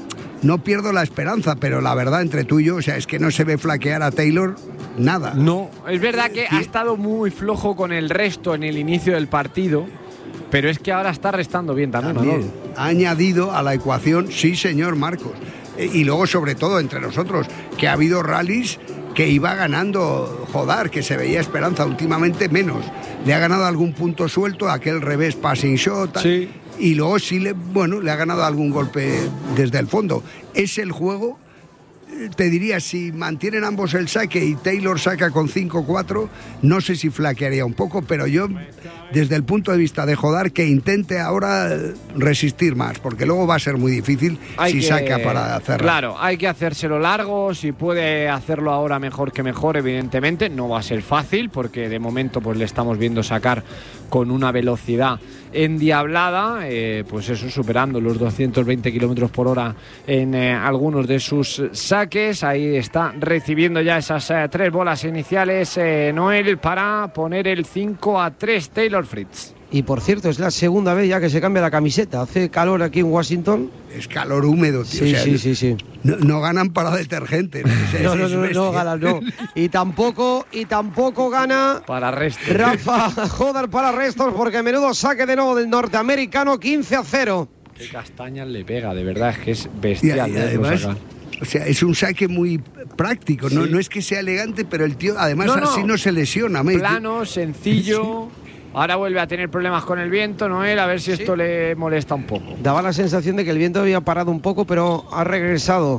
no pierdo la esperanza, pero la verdad, entre tú y yo, o sea, es que no se ve flaquear a Taylor nada. No, es verdad que ha estado muy flojo con el resto en el inicio del partido, pero es que ahora está restando bien también, también Manolo. Ha añadido a la ecuación, sí señor Marcos, eh, y luego sobre todo entre nosotros, que ha habido rallies que iba ganando Jodar, que se veía esperanza, últimamente menos. Le ha ganado algún punto suelto, aquel revés passing shot, sí. Y luego sí, le, bueno, le ha ganado algún golpe desde el fondo. Es el juego, te diría, si mantienen ambos el saque y Taylor saca con cinco cuatro, no sé si flaquearía un poco, pero yo, desde el punto de vista de Jodar, que intente ahora resistir más, porque luego va a ser muy difícil hay si que, saca para cerrar. Claro, hay que hacérselo largo, si puede hacerlo ahora mejor que mejor, evidentemente, no va a ser fácil, porque de momento pues le estamos viendo sacar con una velocidad endiablada, eh, pues eso, superando los doscientos veinte kilómetros por hora en eh, algunos de sus saques. Ahí está recibiendo ya esas eh, tres bolas iniciales eh, Noel para poner el cinco a tres Taylor Fritz. Y por cierto, es la segunda vez ya que se cambia la camiseta. Hace calor aquí en Washington. Es calor húmedo, tío. Sí, o sea, sí, sí, sí. No, no ganan para detergente. ¿no? O sea, no, no, es no, no ganan, no. Y tampoco, y tampoco gana para restos. Rafa Jodar para restos, porque menudo saque de nuevo del norteamericano, quince a cero. Qué castañas le pega, de verdad, es que es bestial. Y, y además, o sea, es un saque muy práctico, sí. no, no es que sea elegante, pero el tío además no, no. así no se lesiona. Mate. Plano, sencillo. Sí. Ahora vuelve a tener problemas con el viento, Noel, a ver si esto sí. le molesta un poco. Daba la sensación de que el viento había parado un poco, pero ha regresado.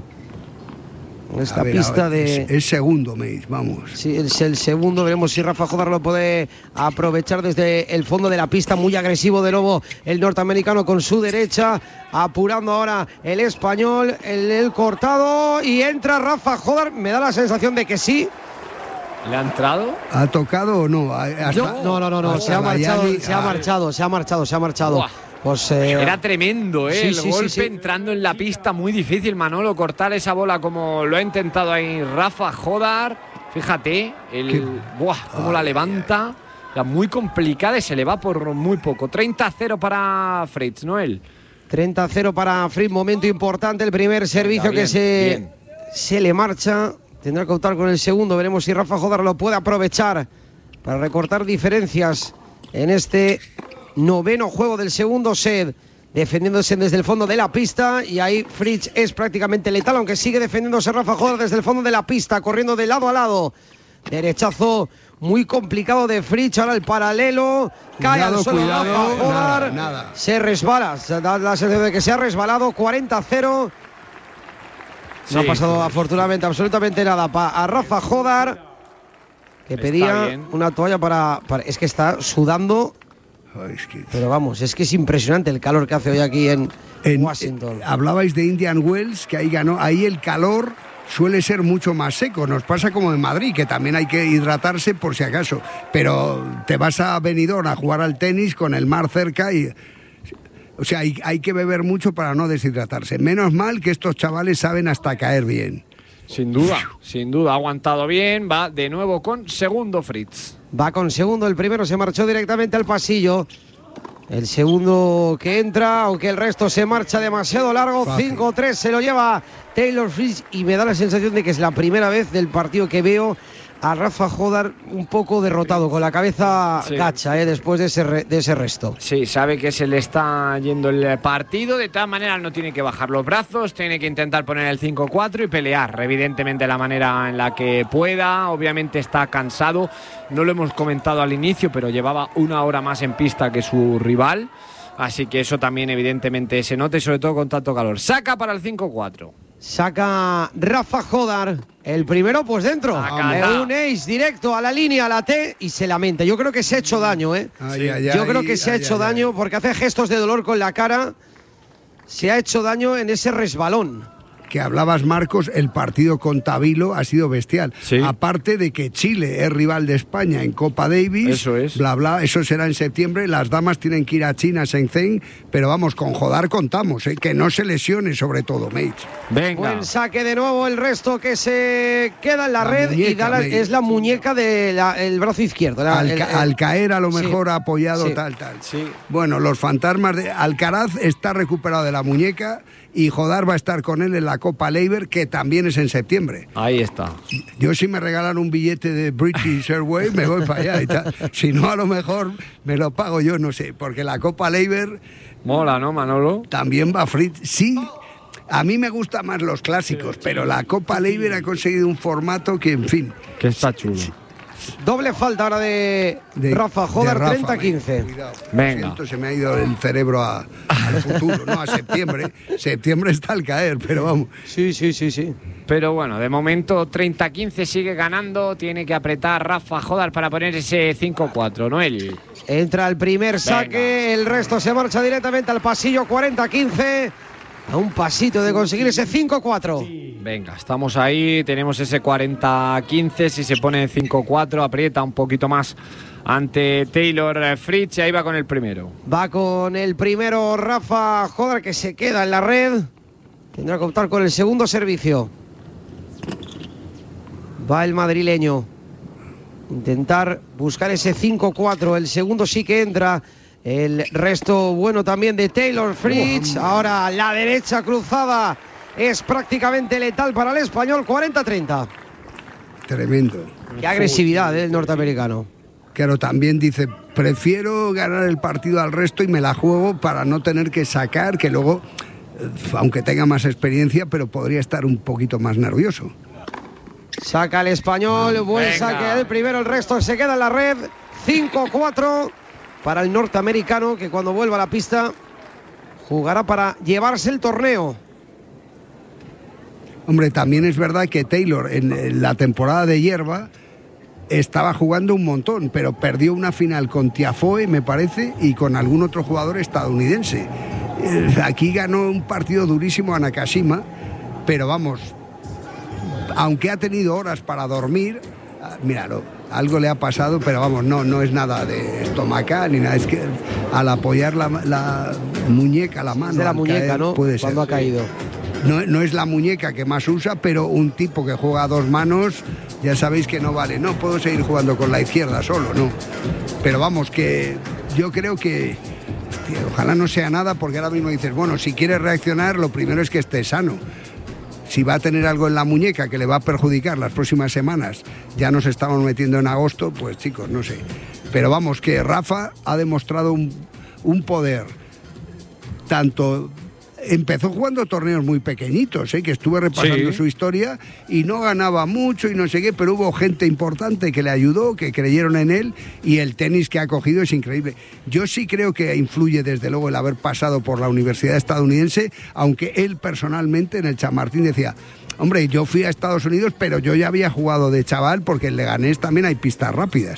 Esta ver, pista ver, de... Es, es segundo, Mate, vamos. Sí, es el segundo. Veremos si Rafa Jodar lo puede aprovechar desde el fondo de la pista. Muy agresivo de nuevo el norteamericano con su derecha. Apurando ahora el español, el, el cortado. Y entra Rafa Jodar. Me da la sensación de que sí. ¿Le ha entrado? ¿Ha tocado o no? Hasta, no, no, no, no. Se ha, marchado, se ha marchado, se ha marchado, se ha marchado, se ha marchado. Pues, eh, era tremendo, ¿eh? Sí, el sí, golpe sí, sí. entrando en la pista, muy difícil, Manolo, cortar esa bola como lo ha intentado ahí Rafa Jodar. Fíjate, el, buah, cómo ay, la levanta. La muy complicada y se le va por muy poco. treinta a cero para Fritz, Noel. treinta a cero para Fritz, momento importante. El primer servicio bien, que se, bien. se le marcha. Tendrá que optar con el segundo. Veremos si Rafa Jodar lo puede aprovechar para recortar diferencias en este noveno juego del segundo set. Defendiéndose desde el fondo de la pista. Y ahí Fritz es prácticamente letal, aunque sigue defendiéndose Rafa Jodar desde el fondo de la pista, corriendo de lado a lado. Derechazo muy complicado de Fritz. Ahora el paralelo. Cae cuidado, al suelo cuidado, Rafa Jodar. Nada, nada. Se resbala. Se da la sensación de que se ha resbalado. cuarenta a cero. No sí, ha pasado sí. afortunadamente absolutamente nada para a Rafa Jodar, que pedía una toalla para, para... Es que está sudando. Oh, es que... Pero vamos, es que es impresionante el calor que hace hoy aquí en, en Washington. Eh, hablabais de Indian Wells, que ahí ganó. Ahí el calor suele ser mucho más seco. Nos pasa como en Madrid, que también hay que hidratarse por si acaso. Pero te vas a Benidorm a jugar al tenis con el mar cerca y... O sea, hay, hay que beber mucho para no deshidratarse. Menos mal que estos chavales saben hasta caer bien. Sin duda, sin duda. Ha aguantado bien. Va de nuevo con segundo Fritz. Va con segundo. El primero se marchó directamente al pasillo. El segundo que entra, aunque el resto se marcha demasiado largo. cinco tres se lo lleva Taylor Fritz. Y me da la sensación de que es la primera vez del partido que veo a Rafa Jodar un poco derrotado, con la cabeza sí. gacha, ¿eh? después de ese, re, de ese resto. Sí, sabe que se le está yendo el partido. De todas maneras no tiene que bajar los brazos, tiene que intentar poner el cinco cuatro y pelear, evidentemente, de la manera en la que pueda. Obviamente está cansado, no lo hemos comentado al inicio, pero llevaba una hora más en pista que su rival. Así que eso también evidentemente se nota, y sobre todo con tanto calor. Saca para el cinco cuatro. Saca Rafa Jodar. El primero pues dentro. Eh, un ace directo a la línea, a la T, y se lamenta. Yo creo que se ha hecho daño, ¿eh? Ay, ay, Yo ay, creo que se ay, ha hecho ay, daño ay. porque hace gestos de dolor con la cara. Se ha hecho daño en ese resbalón. Que hablabas, Marcos, el partido con Tabilo ha sido bestial. Sí. Aparte de que Chile es rival de España en Copa Davis, eso es. bla, bla, eso será en septiembre. Las damas tienen que ir a China, Shenzhen, pero vamos, con Jodar contamos, ¿eh? Que no se lesione sobre todo, mate. Venga. Buen saque de nuevo, el resto que se queda en la, la red muñeca, y da la, es la muñeca del brazo izquierdo. La, al, el, ca el, al caer a lo mejor sí, apoyado sí, tal, tal. Sí. Bueno, los fantasmas de Alcaraz está recuperado de la muñeca y Jodar va a estar con él en la Copa Laver, que también es en septiembre. Ahí está. Yo si me regalan un billete de British Airways me voy para allá y tal. Si no, a lo mejor me lo pago yo, no sé, porque la Copa Laver... Mola, ¿no, Manolo? También va Fritz. Sí, a mí me gustan más los clásicos, pero la Copa Laver ha conseguido un formato que, en fin... Que está chulo. Doble falta ahora de, de Rafa Jodar, treinta a quince. Venga. Siento, se me ha ido el cerebro a, al futuro, no a septiembre. Septiembre está al caer, pero vamos. Sí, sí, sí, sí. Pero bueno, de momento treinta a quince sigue ganando. Tiene que apretar Rafa Jodar para poner ese cinco cuatro, Noel. Entra el primer saque, Venga. El resto se marcha directamente al pasillo cuarenta a quince. A un pasito de conseguir ese cinco cuatro. Venga, estamos ahí, tenemos ese cuarenta a quince. Si se pone cinco cuatro, aprieta un poquito más ante Taylor Fritz. Y ahí va con el primero. Va con el primero Rafa Jodar, que se queda en la red. Tendrá que optar con el segundo servicio. Va el madrileño. Intentar buscar ese cinco cuatro. El segundo sí que entra. El resto bueno también de Taylor Fritz. Ahora la derecha cruzada es prácticamente letal para el español. cuarenta a treinta. Tremendo. Qué agresividad del norteamericano. Claro, también dice, prefiero ganar el partido al resto y me la juego para no tener que sacar, que luego, aunque tenga más experiencia, pero podría estar un poquito más nervioso. Saca el español, buen Venga. saque del primero, el resto se queda en la red. cinco cuatro para el norteamericano, que cuando vuelva a la pista jugará para llevarse el torneo. Hombre, también es verdad que Taylor en la temporada de hierba estaba jugando un montón, pero perdió una final con Tiafoe, me parece, y con algún otro jugador estadounidense. Aquí ganó un partido durísimo a Nakashima, pero vamos, aunque ha tenido horas para dormir, míralo, algo le ha pasado, pero vamos, no, no es nada de estomacal ni nada, es que al apoyar la, la muñeca, la mano, es de la muñeca, caer, ¿no? Puede Cuando ser. ha caído. No, no es la muñeca que más usa, pero un tipo que juega a dos manos, ya sabéis que no vale. No puedo seguir jugando con la izquierda solo, no. Pero vamos, que yo creo que tío, ojalá no sea nada, porque ahora mismo dices, bueno, si quieres reaccionar, lo primero es que esté sano. Si va a tener algo en la muñeca que le va a perjudicar las próximas semanas, ya nos estamos metiendo en agosto, pues chicos, no sé. Pero vamos, que Rafa ha demostrado un, un poder, tanto... Empezó jugando torneos muy pequeñitos, ¿eh? Que estuve repasando sí. su historia y no ganaba mucho y no sé qué, pero hubo gente importante que le ayudó, que creyeron en él, y el tenis que ha cogido es increíble. Yo sí creo que influye desde luego el haber pasado por la universidad estadounidense, aunque él personalmente en el Chamartín decía, hombre, yo fui a Estados Unidos, pero yo ya había jugado de chaval porque en Leganés también hay pistas rápidas.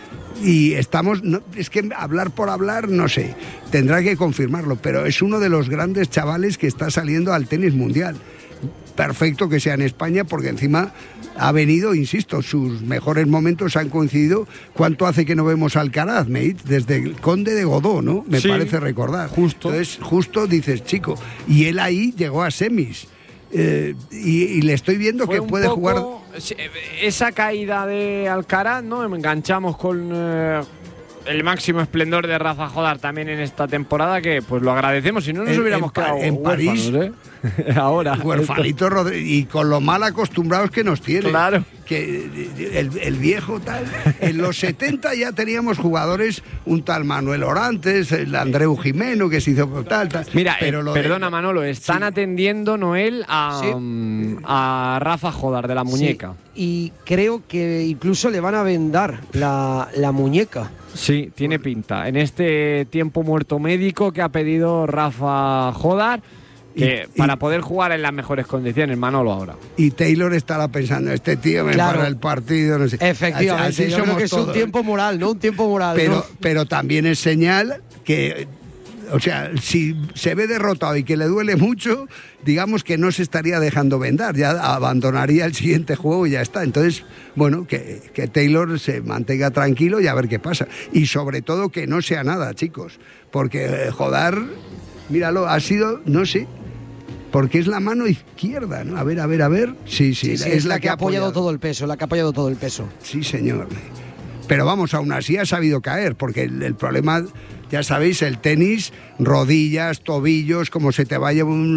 Y estamos, no, es que hablar por hablar, no sé, tendrá que confirmarlo, pero es uno de los grandes chavales que está saliendo al tenis mundial. Perfecto que sea en España, porque encima ha venido, insisto, sus mejores momentos han coincidido. ¿Cuánto hace que no vemos a Alcaraz, mate? Desde el Conde de Godó, ¿no? Me sí, parece recordar. Justo. Entonces, justo dices, chico, y él ahí llegó a semis. Eh, y, y le estoy viendo Fue que puede poco, jugar... Esa caída de Alcaraz, ¿no? Enganchamos con eh, el máximo esplendor de Rafa Jodar también en esta temporada, que pues lo agradecemos, si no nos en, hubiéramos en, quedado en París, ¿eh? Ahora. Huerfanito Rodríguez, y con lo mal acostumbrados que nos tiene. Claro. Que el, el viejo tal. En los setenta ya teníamos jugadores, un tal Manuel Orantes, el Andreu Jimeno, que se hizo tal, tal. Mira, pero eh, lo perdona de... Manolo, están sí. atendiendo, Noel, a, sí. um, a Rafa Jodar de la muñeca. Sí. Y creo que incluso le van a vendar la, la muñeca. Sí, tiene pinta. En este tiempo muerto médico que ha pedido Rafa Jodar, que y, para y, poder jugar en las mejores condiciones, Manolo, ahora. Y Taylor estará pensando, este tío me claro. para el partido, no sé. Efectivamente, así, así yo creo que es todos. un tiempo moral, ¿no? Un tiempo moral. Pero, ¿no? pero también es señal que, o sea, si se ve derrotado y que le duele mucho, digamos que no se estaría dejando vendar, ya abandonaría el siguiente juego y ya está. Entonces, bueno, que, que Taylor se mantenga tranquilo y a ver qué pasa. Y sobre todo que no sea nada, chicos, porque eh, Jodar, míralo, ha sido, no sé... Porque es la mano izquierda, ¿no? A ver, a ver, a ver. Sí, sí, sí, sí es, es la, la que, que ha apoyado, apoyado todo el peso, la que ha apoyado todo el peso. Sí, señor. Pero vamos, aún así ha sabido caer, porque el, el problema, ya sabéis, el tenis, rodillas, tobillos, como se te vaya un,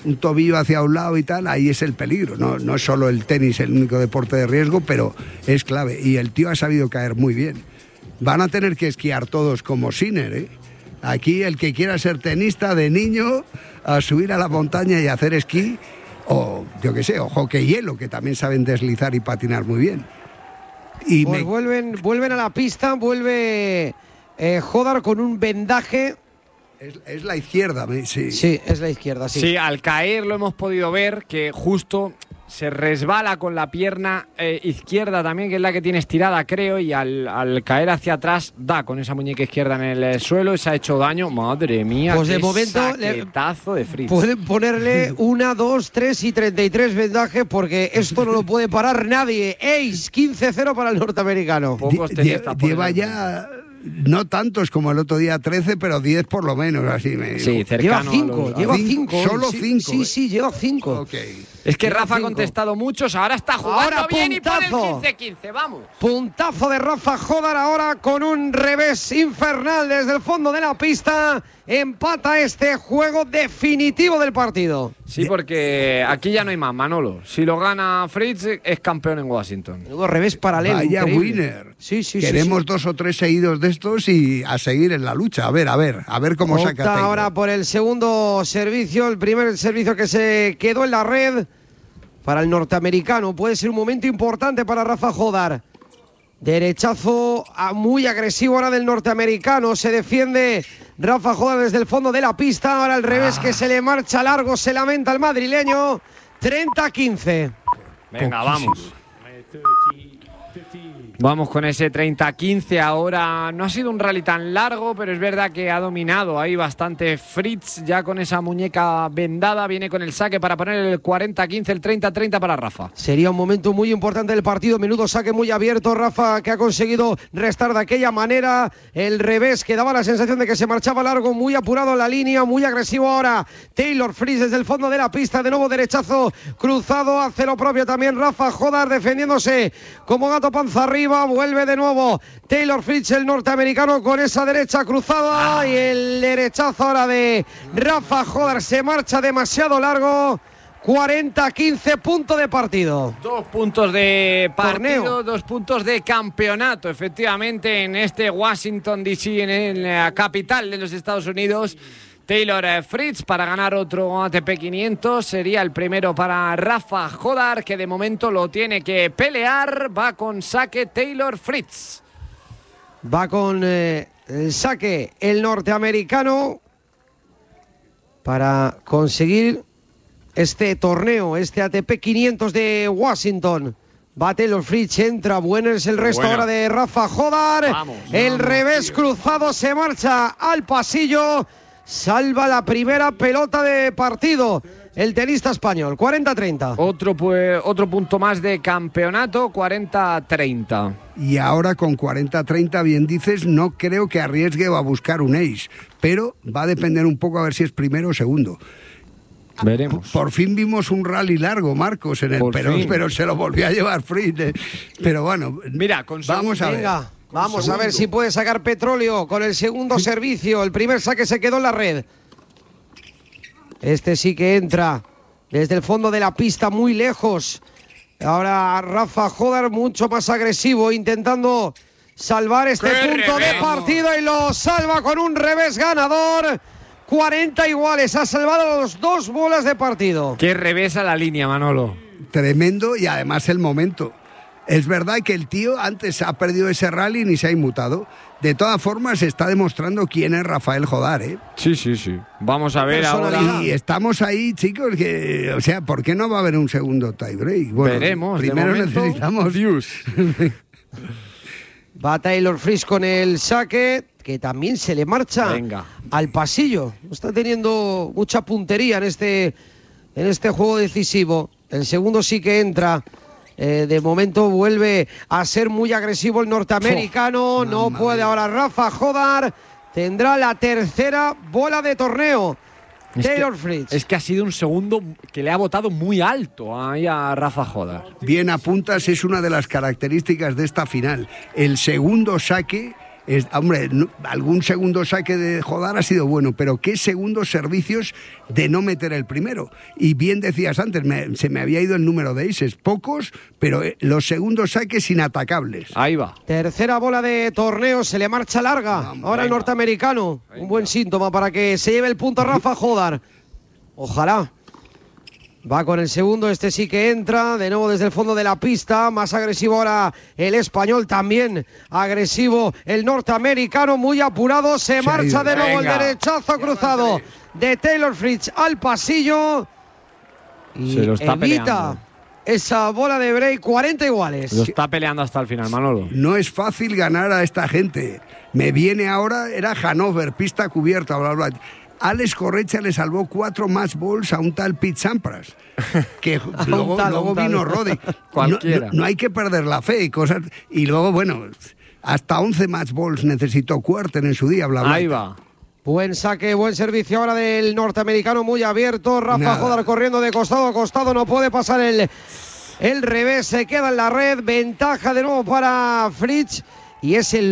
un tobillo hacia un lado y tal, ahí es el peligro. No, no es solo el tenis el único deporte de riesgo, pero es clave. Y el tío ha sabido caer muy bien. Van a tener que esquiar todos como Sinner, ¿eh? Aquí el que quiera ser tenista de niño, a subir a la montaña y hacer esquí, o yo qué sé, o hockey hielo, que también saben deslizar y patinar muy bien. Y pues me... vuelven, vuelven a la pista, vuelve eh, Hodar con un vendaje. Es, es la izquierda, sí. Sí, es la izquierda, sí. Sí, al caer lo hemos podido ver que justo se resbala con la pierna eh, izquierda también, que es la que tiene estirada, creo, y al, al caer hacia atrás da con esa muñeca izquierda en el suelo y se ha hecho daño. Madre mía, pues qué de momento saquetazo de Fritz. Pueden ponerle una, dos, tres y treinta y tres vendaje, porque esto no lo puede parar nadie. Ace, quince cero para el norteamericano. Pocos tenistas Lleva ya... No tantos como el otro día, trece, pero diez por lo menos, así me Sí, cercano. Lleva cinco, los... lleva cinco, cinco. Solo sí, cinco. Sí, sí, lleva cinco. Okay. Es que lleva Rafa cinco. ha contestado muchos, ahora está jugando ahora, bien puntazo. y pone el quince quince, vamos. Puntazo de Rafa Hodar ahora con un revés infernal desde el fondo de la pista. Empata este juego definitivo del partido. Sí, porque aquí ya no hay más, Manolo. Si lo gana Fritz, es campeón en Washington. Luego revés paralelo. Vaya increíble. winner. Sí, sí, Queremos sí, sí. dos o tres seguidos de estos y a seguir en la lucha. A ver, a ver, a ver cómo Opta saca Taylor. ahora por el segundo servicio, el primer servicio que se quedó en la red para el norteamericano. Puede ser un momento importante para Rafa Hodar. Derechazo muy agresivo ahora del norteamericano. Se defiende Rafa Hodar desde el fondo de la pista. Ahora al revés ah. que se le marcha largo. Se lamenta el madrileño. treinta quince. Venga, vamos. Vamos con ese treinta quince ahora. No ha sido un rally tan largo, pero es verdad que ha dominado ahí bastante Fritz, ya con esa muñeca vendada. Viene con el saque para poner el cuarenta quince, el treinta treinta para Rafa. Sería un momento muy importante del partido. Menudo saque muy abierto. Rafa, que ha conseguido restar de aquella manera. El revés que daba la sensación de que se marchaba largo, muy apurado en la línea, muy agresivo ahora. Taylor Fritz desde el fondo de la pista. De nuevo derechazo cruzado. Hace lo propio también Rafa Hodar, defendiéndose como gato panza arriba. Vuelve de nuevo Taylor Fritz, el norteamericano, con esa derecha cruzada. Ah. Y el derechazo ahora de Rafa Hodar se marcha demasiado largo. cuarenta quince, punto de partido. Dos puntos de partido, Torneo. Dos puntos de campeonato, efectivamente, en este Washington D C, en, en la capital de los Estados Unidos. Taylor Fritz para ganar otro A T P quinientos. Sería el primero para Rafa Hodar, que de momento lo tiene que pelear. Va con saque Taylor Fritz. Va con eh, el saque el norteamericano para conseguir este torneo, este A T P quinientos de Washington. Va Taylor Fritz, entra, bueno es el resto Buena. ahora de Rafa Hodar. Vamos, el vamos, revés tío. Cruzado se marcha al pasillo. Salva la primera pelota de partido el tenista español, cuarenta treinta. Otro, pues, otro punto más de campeonato, cuarenta treinta. Y ahora con cuarenta treinta, bien dices, no creo que arriesgue a buscar un ace, pero va a depender un poco a ver si es primero o segundo. Veremos. Por fin vimos un rally largo, Marcos, en el pero, pero se lo volvió a llevar Fritz. Pero bueno, mira, con vamos a ver. Venga. Vamos a ver si puede sacar petróleo con el segundo servicio. El primer saque se quedó en la red. Este sí que entra desde el fondo de la pista, muy lejos. Ahora Rafa Hodar mucho más agresivo, intentando salvar este punto de partido, y lo salva con un revés ganador. cuarenta iguales, ha salvado los dos bolas de partido. Qué revés a la línea, Manolo. Tremendo, y además el momento. Es verdad que el tío antes ha perdido ese rally y ni se ha inmutado. De todas formas, se está demostrando quién es Rafael Hodar, ¿eh? Sí, sí, sí. Vamos a ver ahora. Y estamos ahí, chicos, que, o sea, ¿por qué no va a haber un segundo tie break? Bueno, veremos. Primero momento, necesitamos. Dios. Va Taylor Fritz con el saque, que también se le marcha Venga. al pasillo. Está teniendo mucha puntería en este, en este juego decisivo. El segundo sí que entra. Eh, de momento vuelve a ser muy agresivo el norteamericano. Oh, no puede ahora Rafa Hodar. Tendrá la tercera bola de torneo. Es Taylor que, Fritz. Es que ha sido un segundo que le ha botado muy alto ahí a Rafa Hodar. Bien apuntas, es una de las características de esta final. El segundo saque Es, hombre, no, algún segundo saque de Jodar ha sido bueno, pero qué segundos servicios de no meter el primero. Y bien decías antes, me, se me había ido el número de aces, pocos, pero eh, los segundos saques inatacables. Ahí va. Tercera bola de torneo, se le marcha larga. Vamos, ahora venga. El norteamericano. Venga. Un buen síntoma para que se lleve el punto a Rafa Jodar. Ojalá. Va con el segundo, este sí que entra, de nuevo desde el fondo de la pista, más agresivo ahora el español, también agresivo el norteamericano, muy apurado, se, se marcha de nuevo Venga. el derechazo cruzado de Taylor Fritz al pasillo y se lo está evita peleando. Esa bola de break, cuarenta iguales. Lo está peleando hasta el final, Manolo. No es fácil ganar a esta gente. Me viene ahora, era Hanover, pista cubierta, bla, bla. Alex Correcha le salvó cuatro match balls a un tal Pete Sampras, que luego, tal, luego vino Roddy. Cualquiera. No, no, no hay que perder la fe y cosas. Y luego, bueno, hasta once match balls necesitó Kuerten en su día, bla, bla. Ahí va. Buen saque, buen servicio ahora del norteamericano, muy abierto. Rafa Jodar corriendo de costado a costado, no puede pasar el, el revés, se queda en la red. Ventaja de nuevo para Fritz y es el